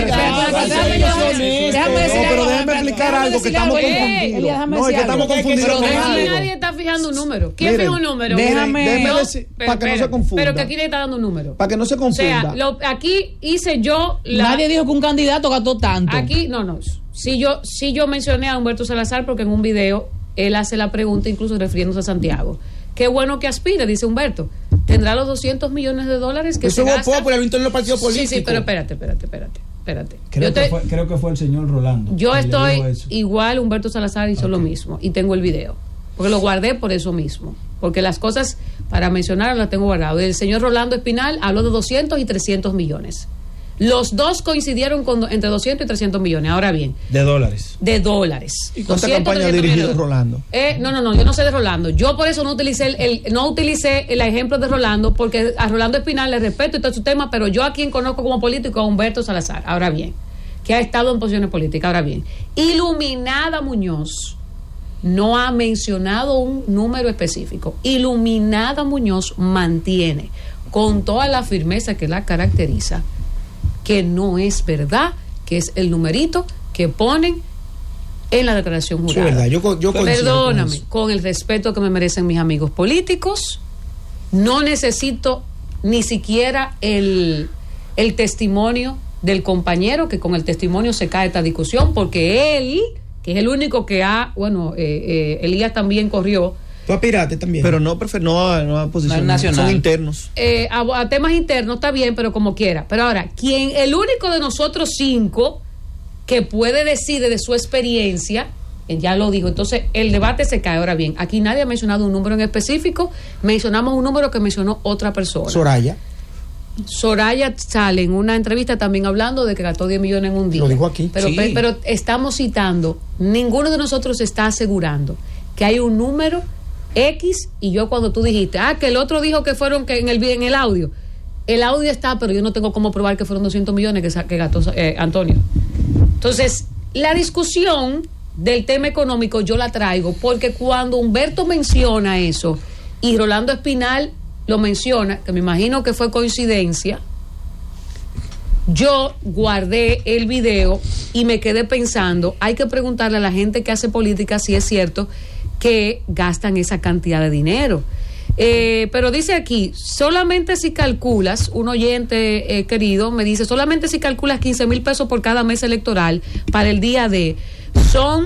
déjame decir, pero déjame explicar algo que estamos confundidos. No, es que estamos confundidos. Nadie está fijando un número. ¿Quién fija un número? Déjame, déjame decir, para que no se confunda. Pero que aquí le está dando un número. Para que no se confunda. O sea, lo, aquí hice yo. La, nadie dijo que un candidato gastó tanto. Aquí, no, no. Si yo, si yo mencioné a Humberto Salazar, porque en un video él hace la pregunta, incluso refiriéndose a Santiago. Qué bueno que aspire, dice Humberto. ¿Tendrá los doscientos millones de dólares que eso se gasta? Popular, en los partidos políticos. Sí, sí, pero espérate, espérate, espérate. espérate. Creo, te, que fue, creo que fue el señor Rolando. Yo estoy igual, Humberto Salazar hizo okay. lo mismo. Y tengo el video. Porque lo guardé por eso mismo. Porque las cosas, para mencionar, las tengo guardadas. El señor Rolando Espinal habló de doscientos y trescientos millones. Los dos coincidieron con entre doscientos y trescientos millones. Ahora bien. De dólares. De dólares. ¿Y cuánta campaña ha dirigido Rolando? Eh, no, no, no, yo no sé de Rolando. Yo por eso no utilicé el, el no utilicé el ejemplo de Rolando, porque a Rolando Espinal le respeto y todo su tema, pero yo a quien conozco como político a Humberto Salazar. Ahora bien, que ha estado en posiciones políticas. Ahora bien, Iluminada Muñoz no ha mencionado un número específico. Iluminada Muñoz mantiene con toda la firmeza que la caracteriza que no es verdad, que es el numerito que ponen en la declaración jurada. Sí, verdad. Yo, yo Perdóname, con, con el respeto que me merecen mis amigos políticos, no necesito ni siquiera el, el testimonio del compañero, que con el testimonio se cae esta discusión, porque él, que es el único que ha, bueno, eh, eh, Elías también corrió. Tú aspiraste también. Pero no, prefer, no, no a posición no nacional. Son internos. Eh, a, a temas internos está bien, pero como quiera. Pero ahora, quien, el único de nosotros cinco que puede decir de su experiencia, ya lo dijo, entonces el debate se cae. Ahora bien, aquí nadie ha mencionado un número en específico, mencionamos un número que mencionó otra persona. Soraya. Soraya sale en una entrevista también hablando de que gastó diez millones en un día. Lo dijo aquí. Pero, sí. pero, pero estamos citando, ninguno de nosotros está asegurando que hay un número X, y yo cuando tú dijiste, ah, que el otro dijo que fueron que en el en el audio, el audio está, pero yo no tengo cómo probar que fueron doscientos millones que, que gastó eh, Antonio. Entonces, la discusión del tema económico yo la traigo porque cuando Humberto menciona eso y Rolando Espinal lo menciona, que me imagino que fue coincidencia, yo guardé el video y me quedé pensando, hay que preguntarle a la gente que hace política si es cierto que gastan esa cantidad de dinero. Eh, pero dice aquí, solamente si calculas, un oyente eh, querido me dice, solamente si calculas quince mil pesos por cada mes electoral para el día de, son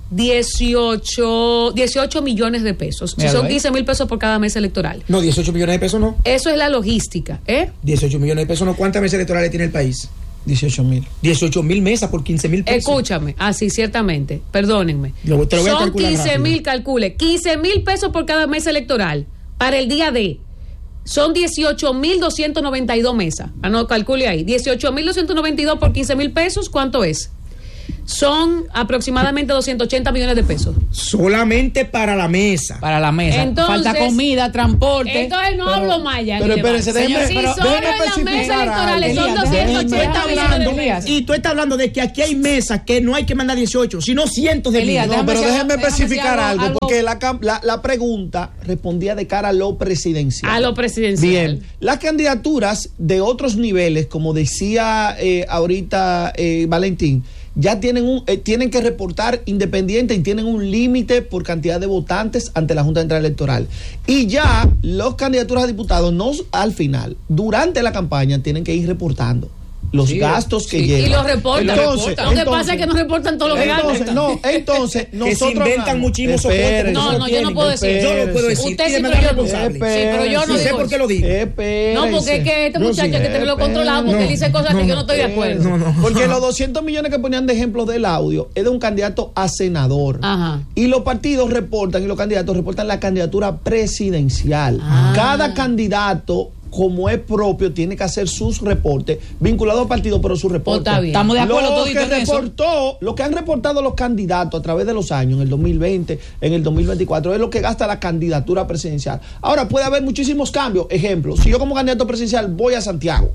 dieciocho, dieciocho millones de pesos. Si son quince mil pesos por cada mes electoral. No, dieciocho millones de pesos no. Eso es la logística, ¿eh? dieciocho millones de pesos no. ¿Cuántas mesas electorales tiene el país? dieciocho mil. dieciocho mil mesas por quince mil pesos. Escúchame, así ciertamente, perdónenme. Lo, te lo voy a son quince mil, calcule, quince mil pesos por cada mesa electoral para el día D. Son dieciocho mil doscientos noventa y dos mesas. Ah, no, calcule ahí. dieciocho mil doscientos noventa y dos por quince mil pesos, ¿cuánto es? Son aproximadamente doscientos ochenta millones de pesos. Solamente para la mesa. Para la mesa. Entonces, falta comida, transporte. Entonces no pero, hablo más ya. Pero espérense, déjeme, si pero, solo déjeme en las mesas electorales son Elías, doscientos ochenta Déjame- millones de Elías. pesos. Y tú estás hablando de que aquí hay mesas que no hay que mandar dieciocho, sino cientos de Elías, miles. No, pero Déjame déjeme decir algo- especificar déjame algo, decir algo- porque la, cam- la, la pregunta respondía de cara a lo presidencial. A lo presidencial. Bien, las candidaturas de otros niveles, como decía eh, ahorita eh, Valentín, ya tienen un eh, tienen que reportar independiente y tienen un límite por cantidad de votantes ante la Junta Central Electoral. Y ya los candidaturas a diputados, no al final, durante la campaña, tienen que ir reportando los Sí, gastos que sí. llevan. Y los reportan. Entonces, Lo que entonces- pasa es que no reportan todo lo que entonces, ganan. no, entonces Que nosotros se inventan hablamos- muchísimos soportes. Espérense. No, no, yo no puedo decir. Yo lo puedo decir. Usted y de sí, manera pero yo no. responsable. Sí, pero yo no Y sé digo por qué eso. lo digo. Espérense. No, porque es que este Yo muchacho sí. hay que tenerlo controlado porque No, él dice cosas no, que yo no estoy de acuerdo. No, no. Porque los doscientos millones que ponían de ejemplo del audio es de un candidato a senador. Ajá. Y los partidos reportan y los candidatos reportan la candidatura presidencial. Ah. Cada candidato, como es propio, tiene que hacer sus reportes vinculados al partido, pero sus reportes. Pues está bien. Estamos de acuerdo Lo todito que en eso. reportó, lo que han reportado los candidatos a través de los años, en el dos mil veinte, en el dos mil veinticuatro, es lo que gasta la candidatura presidencial. Ahora, puede haber muchísimos cambios. Ejemplo, si yo como candidato presidencial voy a Santiago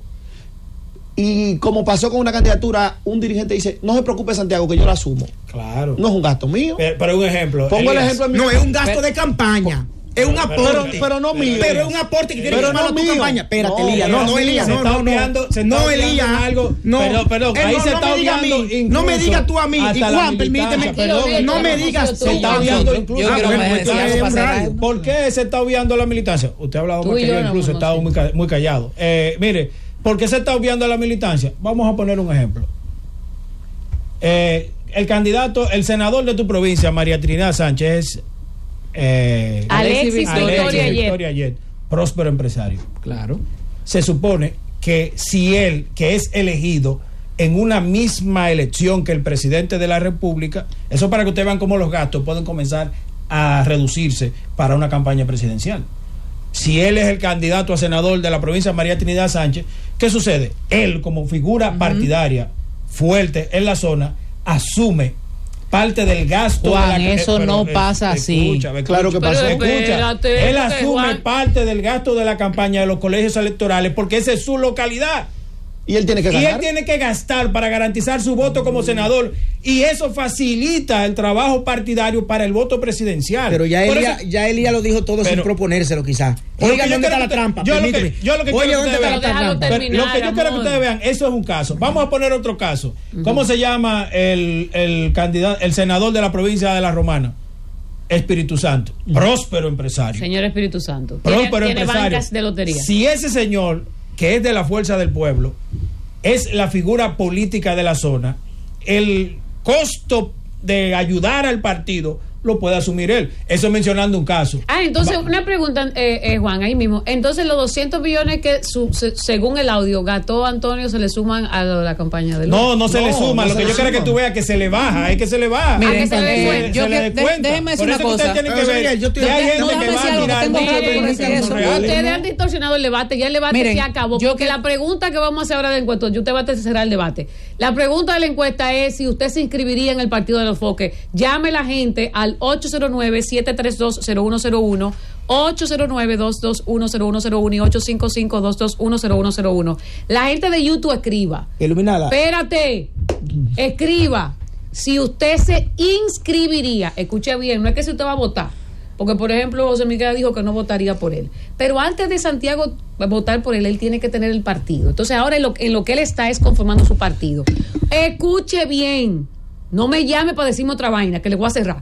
y como pasó con una candidatura, un dirigente dice, no se preocupe Santiago, que yo la asumo. Claro. No es un gasto mío. Pero, pero un ejemplo. Pongo el Elías. ejemplo en mi No, es un gasto de campaña. Es un Pero- aporte. pero- pero no mío. Pero es un aporte que tiene Pero que no tomar tu mío. campaña. Espérate, No, Elías. No, no, Elías. se No, está no, obviando- no. se está No, obviando Elías. algo. No. Perdón, perdón, Eh, ahí no, se no está me diga a mí. obviando No me incluso digas tú a mí. Y hasta la Juan, permíteme. militancia. Perdón, No me digas tú. se está Yo- obviando yo- incluso. yo quiero Ah, que me bueno, deje pues, decir algo entonces, para cerrar. ¿por qué se está obviando la militancia? Usted ha hablado Tú más y que yo yo, no, incluso no, he estado sí. muy, ca- muy callado. Eh, mire, ¿por qué se está obviando la militancia? Vamos a poner un ejemplo. Eh, el candidato, el senador de tu provincia, María Trinidad Sánchez, eh, Alexis Victoria Alexis Yet. Victoria Yet, próspero empresario. Claro. Se supone que si él, que es elegido en una misma elección que el presidente de la República, eso para que ustedes vean cómo los gastos pueden comenzar a reducirse para una campaña presidencial. Si él es el candidato a senador de la provincia de María Trinidad Sánchez, ¿qué sucede? Él, como figura uh-huh. partidaria fuerte en la zona, asume parte del gasto. Juan, de la, eso eh, no pero, pasa eh, así. Escucha, escucha, Claro que pasa. escucha. Espérate, Él porque, asume Juan, parte del gasto de la campaña de los colegios electorales porque esa es su localidad. Y él tiene que Y ganar. él tiene que gastar para garantizar su voto como senador. Y eso facilita el trabajo partidario para el voto presidencial. Pero ya Por Elías, eso- ya Elías lo dijo todo sin Pero- proponérselo, quizás. Lo que Oiga, yo ¿dónde quiero está la que- trampa? yo lo que- Permíteme. yo lo que Oye, quiero ¿dónde que está la ustedes vean- trampa? Déjalo Pero lo que yo quiero que amor. ustedes vean, eso es un caso. Vamos a poner otro caso. ¿Cómo se llama el, el candidato, el senador de la provincia de La Romana? Espíritu Santo. Próspero empresario. Señor Espíritu Santo. Tiene, Próspero tiene empresario. bancas de lotería. Si ese señor, que es de la fuerza del pueblo, es la figura política de la zona, el costo de ayudar al partido lo puede asumir él. Eso mencionando un caso. Ah, entonces, Va- una pregunta, eh, eh, Juan, ahí mismo. Entonces, los doscientos millones que, su- se- según el audio, gastó Antonio, ¿se le suman a lo de la campaña de No, no se No, le suma. no lo se que le yo quiero que suma. tú veas que se le baja, es que se le baja. Miren, Ah, que se le eh, cuenta. yo se que- le de- cuenta. déjeme decir Por una eso que ustedes cosa. tienen que Pero, ver Miguel, yo estoy- que hay no, gente déjame que va decir a algo, que tirar tengo dinero que en decir números eso. reales. Ustedes han distorsionado el debate, ya el debate Miren, se acabó. yo Porque que- la pregunta que vamos a hacer ahora de encuesta, yo te va a cerrar el debate. La pregunta de la encuesta es si usted se inscribiría en el Partido de los Foques. Llame la gente al ocho cero nueve, siete tres dos, cero uno cero uno, ocho cero nueve, dos dos uno, cero uno cero uno y ocho cinco cinco, dos dos uno, cero uno cero uno. La gente de YouTube escriba. Iluminada. Espérate, escriba. Si usted se inscribiría, escuche bien, no es que si usted va a votar, porque por ejemplo José Miguel dijo que no votaría por él, pero antes de Santiago votar por él, él tiene que tener el partido. Entonces ahora en lo, en lo que él está es conformando su partido. Escuche bien, no me llame para decirme otra vaina, que le voy a cerrar.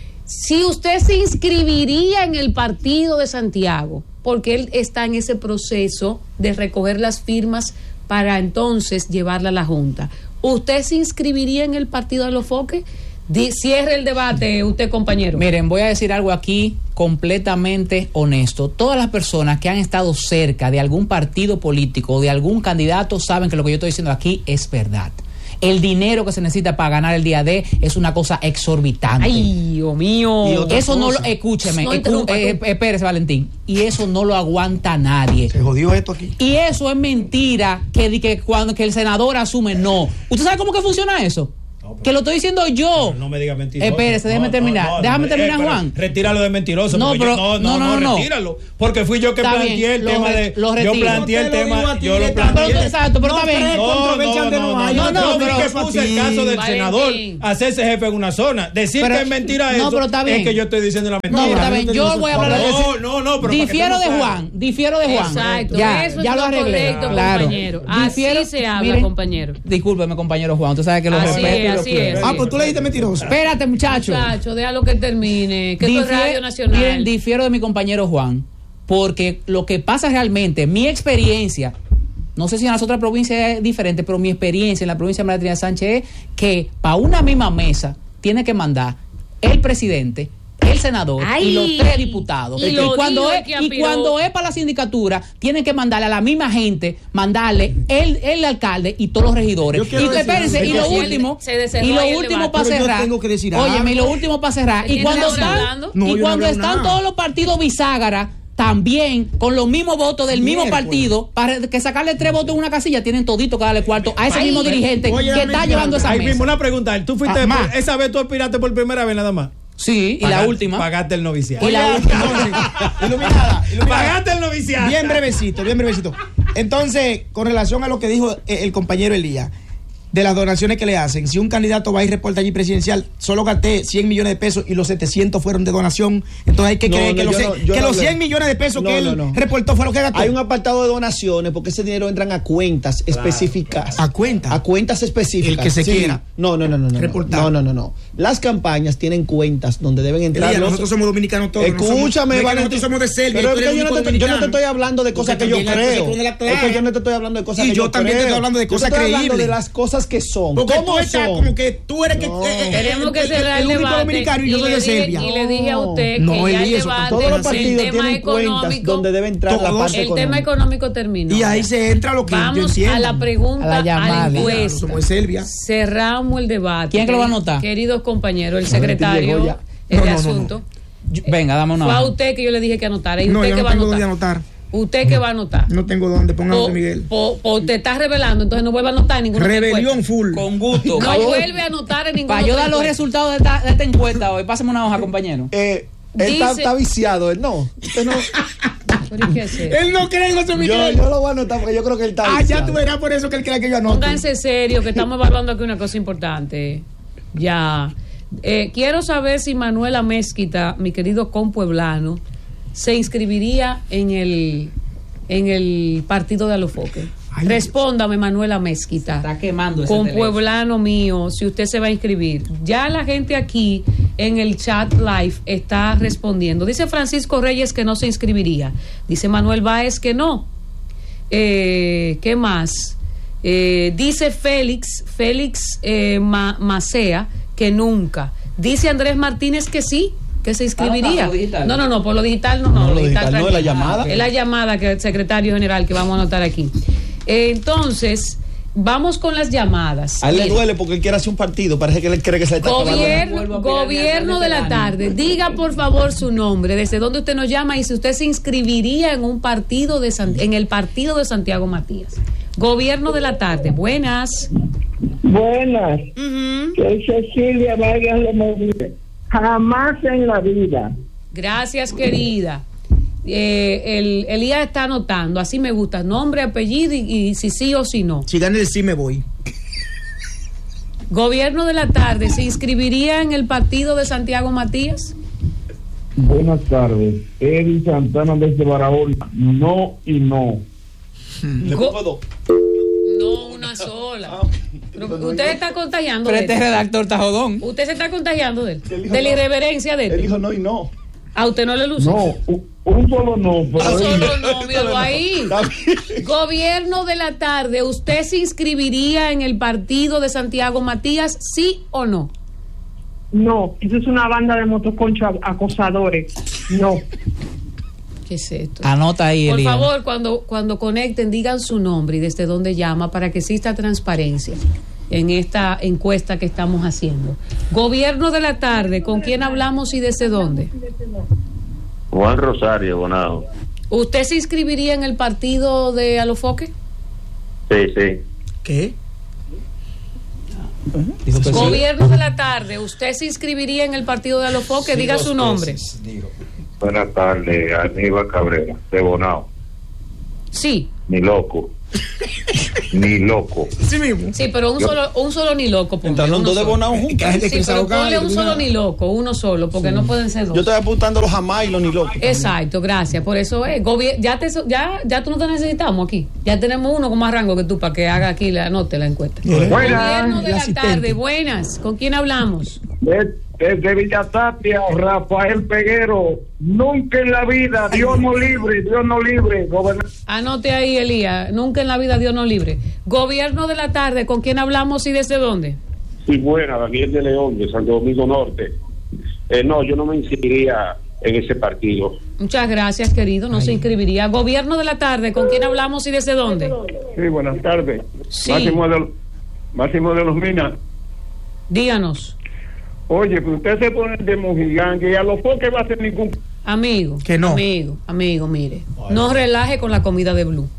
Si usted se inscribiría en el partido de Santiago, porque él está en ese proceso de recoger las firmas para entonces llevarla a la Junta, ¿usted se inscribiría en el partido de los Foques? Di, cierre el debate usted, compañero. Miren, voy a decir algo aquí completamente honesto. Todas las personas que han estado cerca de algún partido político o de algún candidato saben que lo que yo estoy diciendo aquí es verdad. El dinero que se necesita para ganar el día D es una cosa exorbitante. Ay, Dios mío. Eso no lo, escúcheme, No escú, eh, espérese, Valentín. Y eso no lo aguanta nadie. Se jodió esto aquí. Y eso es mentira que, que cuando que el senador asume, no. ¿Usted sabe cómo que funciona eso? No, que lo estoy diciendo yo. No, no me diga mentiroso. Espérese, déjeme no, terminar. No, no, déjame eh, terminar, eh, Juan. Retíralo de mentiroso. No, pero, yo, no, no, no, no, no, retíralo. Porque fui yo que está planteé bien, el tema re, de. Lo yo planteé el tema. Yo lo planteé. Exacto, pero no, está bien. No, no, no, no, no, no, pero que puse el caso del Valentín. senador hacerse jefe en una zona. Decir Pero, que es mentira no, eso pero está bien. es que yo estoy diciendo la mentira. No, pero está bien. Yo voy a hablar de No, no, no, pero difiero de Juan, difiero de Juan. Exacto, ya, eso ya es lo lo arreglé. correcto, Claro. compañero. Así se habla, compañero. Discúlpeme, compañero Juan, usted sabe que lo Así respeto. es, y lo así quiero. es. Ah, pues tú le dijiste mentiroso. Espérate, muchacho. Muchacho, déjalo que termine. Que esto es Difiero- Radio Nacional. Miren, difiero de mi compañero Juan, porque lo que pasa realmente, mi experiencia, no sé si en las otras provincias es diferente, pero mi experiencia en la provincia de María Trinidad Sánchez es que para una misma mesa tiene que mandar el presidente, el senador Ay, y los tres diputados. y Y, lo cuando, dijo el es, que y aspiró. cuando es para la sindicatura, tienen que mandarle a la misma gente, mandarle el, el alcalde y todos los regidores. Yo quiero Y decir espérense, algo. y lo Sí, último, se descerró y lo ahí el último debate. para Pero yo cerrar. tengo que decir Óyeme, y algo. lo último para cerrar. ¿De Y quién cuando está están, hablando? No, y yo no cuando hablo están nada. todos los partidos bisagra también con los mismos votos del mismo Miércoles. partido, para que sacarle tres votos en una casilla, tienen todito que darle cuarto a ese Ay, mismo dirigente oye, que dame está el llevando esa Ahí mesa. mismo una pregunta. ¿Tú fuiste Ah, más. por- esa vez tú aspiraste por primera vez nada más? Sí, y la Pagaste- última. Pagaste el noviciado. Y la Oye, última. entonces, iluminada, iluminada. Pagaste el noviciado. Bien brevecito, bien brevecito. Entonces, con relación a lo que dijo eh, el compañero Elías, de las donaciones que le hacen, si un candidato va y reporta allí presidencial, solo gasté cien millones de pesos y los setecientos fueron de donación, entonces hay que No, creer no, que, los, yo no- yo que no los hablé. cien millones de pesos No, que él no, no. reportó fue lo que gastó. Hay un apartado de donaciones porque ese dinero entran a cuentas específicas. ¿A cuenta? A cuentas específicas. El que se Sí. quiera. No, no, no, no. No, Reportar. no, no, no, no. Las campañas tienen cuentas donde deben entrar Elías, los... nosotros somos dominicanos todos. no somos- Escúchame, no es que Valentín. nosotros somos de Serbia. Pero y es tú que eres yo el no, único te, yo no te dominicano. estoy hablando de cosas Porque que yo también la creo. cosa de la Es clara. que yo no te estoy hablando de cosas Y que yo yo también te creo. estoy hablando de Yo te cosas estoy hablando creíbles. de las cosas que son. Porque ¿Cómo tú estás son? como que tú eres que, No. eh, eh, Tenemos el- que cerrar el el único debate. dominicano y yo soy de le dije- Serbia. y le dije a usted No, que ya el Elías, eso debate, Todos los el partidos el tema tienen cuentas económico, donde debe entrar la todos. parte el tema económica. económico terminó. Y ahí se entra lo que yo Vamos entiendo. a la pregunta, A la a llamada. la Claro, encuesta. somos de Serbia. Cerramos el debate. ¿Quién es que lo va a anotar? Queridos compañeros, el Valentín secretario llegó ya. eh, No, de no, no, asunto. Yo- venga, dame una Fue a hoja. usted que yo le dije que anotara. ¿Y No, usted yo qué no va a tengo dónde anotar? anotar. ¿Usted qué va a anotar? No tengo dónde. Póngalo Po- de Miguel. po- po- te estás revelando, entonces no vuelva a anotar en ninguna Rebelión encuesta. full. Con gusto. No Pa' yo- vuelve a anotar en ninguna Para yo dar los encuesta. resultados de esta, de esta encuesta hoy, pásame una hoja, compañero. Eh, él está, Dice- está viciado, él no. Usted no. ¿Pero y qué es eso? Él no cree en José Yo, Miguel. yo lo voy a anotar porque yo creo que él está Ah, ya viciado. tú verás por eso que él cree que yo anoto. Pónganse serio, que estamos evaluando aquí una cosa importante. Ya. Eh, quiero saber si Manuela Mezquita, mi querido compueblano, se inscribiría en el en el partido de Alofoque. Ay, Respóndame, Manuela Mezquita. Está quemando ese Compueblano mío, si usted se va a inscribir. Ya la gente aquí en el chat live está respondiendo. Dice Francisco Reyes que no se inscribiría. Dice Manuel Báez que no. Eh, ¿Qué más? Eh, dice Félix, Félix eh, Ma- Macea, que nunca. Dice Andrés Martínez que sí, que se inscribiría. Ah, por lo digital. No, no, no, por lo digital no, no, No, lo lo digital digital no, es la tranquilo. llamada. Es la llamada que el secretario general que vamos a anotar aquí. Eh, entonces, vamos con las llamadas. A él le Mire, duele porque él quiere hacer un partido. Parece que él cree que se le está acabando. Gobierno, Vuelvo a pegar gobierno mi de la alcalde tarde, diga por favor su nombre, desde dónde usted nos llama y si usted se inscribiría en un partido de San- en el partido de Santiago Matías. Gobierno de la tarde, buenas. Buenas, Ujú. soy Cecilia Vargas Lemovide. Jamás en la vida. Gracias, querida. Eh, el Elías está anotando, así me gusta, nombre, apellido y, y si sí o si no. Si gana el sí me voy. Gobierno de la tarde, ¿se inscribiría en el partido de Santiago Matías? Buenas tardes. Eddie Santana desde Barahona. No y no. Le Go- pongo dos. No, una sola. Pero usted está contagiando Pero de este él. redactor está jodón. Usted se está contagiando de él. Él dijo De la no. irreverencia de Él él. dijo no y no. A usted no le luce. No, u- un solo no. Pero Un solo no, míralo ahí. Está bien. Gobierno de la tarde, ¿usted se inscribiría en el partido de Santiago Matías, sí o no? No, eso es una banda de motoconchos acosadores. No. ¿Qué es esto? Anota ahí, Por Elías. favor, cuando, cuando conecten, digan su nombre y desde dónde llama para que exista transparencia en esta encuesta que estamos haciendo. Gobierno de la tarde, ¿con quién hablamos y desde dónde? Juan Rosario Bonao. ¿Usted se inscribiría en el partido de Alofoque? Sí, sí. ¿Qué? Dijo que sí. Gobierno de la tarde, ¿usted se inscribiría en el partido de Alofoque? Diga su nombre. Buenas tardes, Aníbal Cabrera, de Bonao. Sí. Ni loco. Ni loco. Sí mismo. Sí, pero un Yo- solo, un solo ni loco. ponle, Entrando uno dos de solo. Bonao juntos. Que hay gente Sí, que se pero ahoga, ponle un que solo nada. ni loco, uno solo, porque no pueden ser dos. Yo estoy apuntando los jamás y los ni locos. Exacto, gracias. Por eso es. Gobier- ya, te, so- ya, ya tú no te necesitamos aquí. Ya tenemos uno con más rango que tú para que haga aquí la anote la encuesta. Eh, Gobierno de el la asistente. tarde, buenas. ¿Con quién hablamos? Desde Villa Tapia, Rafael Peguero. Nunca en la vida, Dios no libre, Dios no libre, gobernador. Anote ahí, Elías. Nunca en la vida Dios no libre. Gobierno de la tarde, ¿con quién hablamos y desde dónde? Sí, buena, Daniel de León, de Santo Domingo Norte. Eh, no, yo no me inscribiría en ese partido. Muchas gracias, querido. No se inscribiría. Gobierno de la tarde, ¿con quién hablamos y desde dónde? Sí, buenas tardes. Sí. Máximo de, Máximo de los Minas. Díganos, Oye, pues usted se pone de mojigán, que a los foques va a hacer ningún... amigo. Que no. Amigo, amigo, mire. No relaje con la comida de Blue.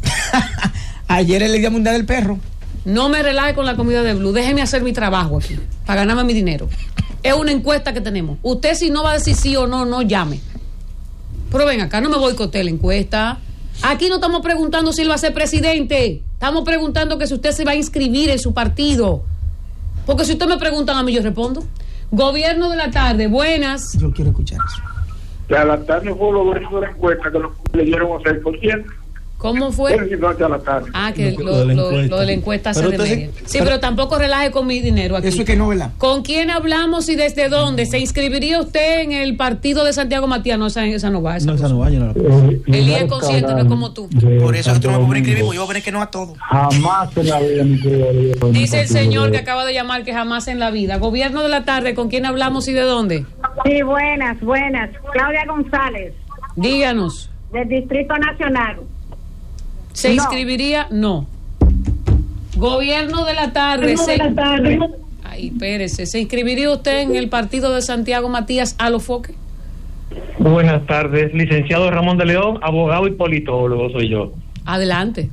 Ayer es el Día Mundial del Perro. No me relaje con la comida de Blue. Déjeme hacer mi trabajo aquí para ganarme mi dinero. Es una encuesta que tenemos. Usted, si no va a decir sí o no, no llame. Pero ven acá, no me boicotee la encuesta. Aquí no estamos preguntando si él va a ser presidente. Estamos preguntando que si usted se va a inscribir en su partido. Porque si usted me preguntan a mí, yo respondo. Gobierno de la tarde, buenas. Yo quiero escuchar eso. Que a la tarde fue lo de la encuesta que lo le dieron a seis por ciento. ¿Cómo fue? A la tarde. Ah, que Lo- lo, lo de la lo- encuesta. lo de la encuesta se Pero de usted media. sí- Sí, pero- pero tampoco relaje con mi dinero aquí. Eso es que no, ¿verdad? ¿Con quién hablamos y desde dónde? ¿Se inscribiría usted en el partido de Santiago Matías? No, esa, esa no va. Esa No, esa cosa. no va, yo no la Elías es consciente, no es como tú. Por eso nosotros no vamos a inscribir, porque yo voy a poner que no a todo. Jamás en la vida, mi querido. Dice el señor que acaba de llamar que jamás en la vida. Gobierno de la tarde, ¿con quién hablamos y de dónde? Sí, buenas, buenas. Claudia González, Díganos. del Distrito Nacional. ¿Se No. inscribiría? No. Gobierno de la tarde. Gobierno se- de la tarde. Ay, espérese. ¿Se inscribiría usted en el partido de Santiago Matías Alofoque? Buenas tardes, licenciado Ramón de León, abogado y politólogo soy yo. Adelante.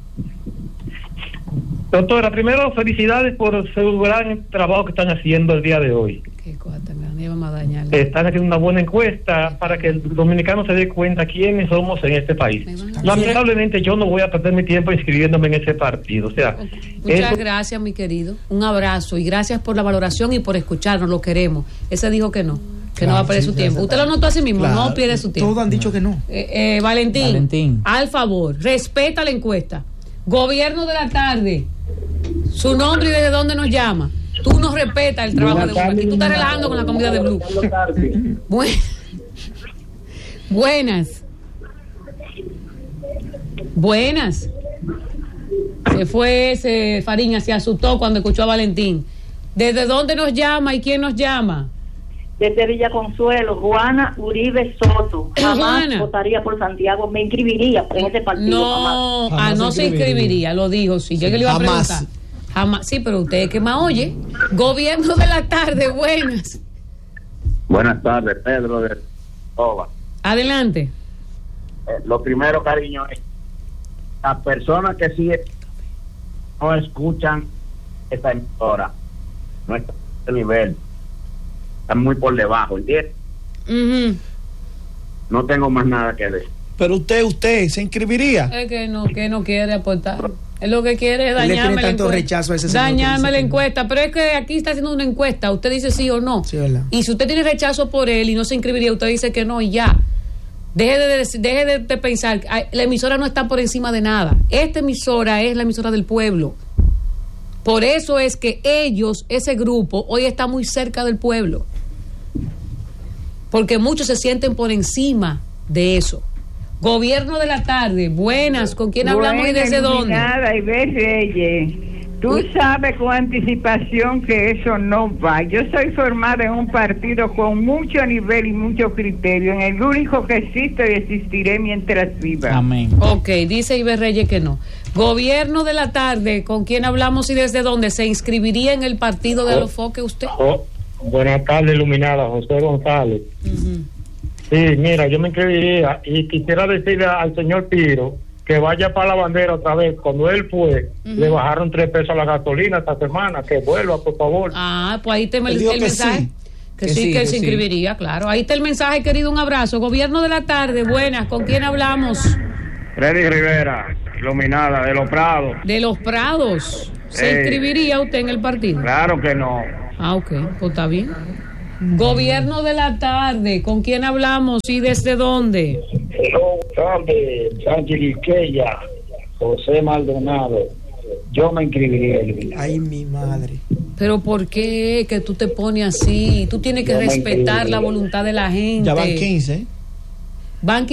Doctora, primero felicidades por su gran trabajo que están haciendo el día de hoy. Qué cosa tan grande, vamos a dañar. Están haciendo una buena encuesta para que el dominicano se dé cuenta quiénes somos en este país. Lamentablemente yo no voy a perder mi tiempo inscribiéndome en ese partido. O sea, Muchas eso- gracias, mi querido. Un abrazo y gracias por la valoración y por escucharnos. Lo queremos. Ese dijo que no, que no va a perder sí, su claro, tiempo. Usted lo notó a sí mismo, Claro. no pierde su tiempo. Todos han dicho que no. Eh, eh, Valentín, Valentín. al favor, respeta la encuesta. Gobierno de la tarde, su nombre y desde dónde nos llama. Tú no respetas el trabajo de uno aquí. Tú estás relajando con la comida de Blue. Bu- Buenas. Buenas. Se fue ese Fariña, se asustó cuando escuchó a Valentín. ¿Desde dónde nos llama y quién nos llama? Desde Villa Consuelo, Juana Uribe Soto. Jamás Juana. votaría por Santiago, me inscribiría en ese partido. No, jamás. ah, Jamás no se se inscribiría, lo dijo. Sí, yo que le iba a Jamás. preguntar. Jamás. Sí, pero usted que más oye. Gobierno de la tarde, buenas. Buenas tardes, Pedro de Toba. Adelante. Eh, lo primero, cariño, es las personas que sí no escuchan esta emisora, no están a este nivel, están muy por debajo, ¿entiendes? Ujú. No tengo más nada que decir. Pero usted, usted, ¿se inscribiría? Es que no, que no quiere aportar. Es lo que quiere es Él le tiene dañarme la tanto encuesta. rechazo a ese señor que Dañarme dice la que no. encuesta. Pero es que aquí está haciendo una encuesta. Usted dice sí o no. Sí, ¿verdad? Y si usted tiene rechazo por él y no se inscribiría, usted dice que no y ya. Deje de, de- deje de, de pensar. Ay, la emisora no está por encima de nada. Esta emisora es la emisora del pueblo. Por eso es que ellos, ese grupo, hoy está muy cerca del pueblo. Porque muchos se sienten por encima de eso. Gobierno de la tarde, buenas, ¿con quién hablamos y desde dónde? Ibel Reyes. Tú sabes con anticipación que eso no va. Yo soy formada en un partido con mucho nivel y mucho criterio, en el único que existe y existiré mientras viva. Amén. Ok, dice Iber Reyes que no. Gobierno de la tarde, ¿con quién hablamos y desde dónde? ¿Se inscribiría en el partido de Oh. los Foques usted? Oh, buenas tardes, iluminada, José González. Uh-huh. Sí, mira, yo me inscribiría y quisiera decirle al señor Piro que vaya para la bandera otra vez. Cuando él fue, Ujú. le bajaron tres pesos a la gasolina esta semana. Que vuelva, por favor. Ah, pues ahí está el, Él dijo el que mensaje. sí. Que, Que sí, sí, que él que se sí. inscribiría, claro. Ahí está el mensaje, querido, un abrazo. Gobierno de la tarde, buenas, ¿con quién hablamos? Freddy Rivera, iluminada, de los Prados. De los Prados. ¿Se Eh. inscribiría usted en el partido? Claro que no. Ah, ok, pues está bien. Gobierno de la tarde, ¿con quién hablamos y desde dónde? Buenas tardes, Sánchez Quisqueya, José Maldonado. Yo me inscribiría. Ay, mi madre. Pero ¿por qué que tú te pones así? Tú tienes que Yo me respetar inscribiría. la voluntad de la gente. Ya van quince. Van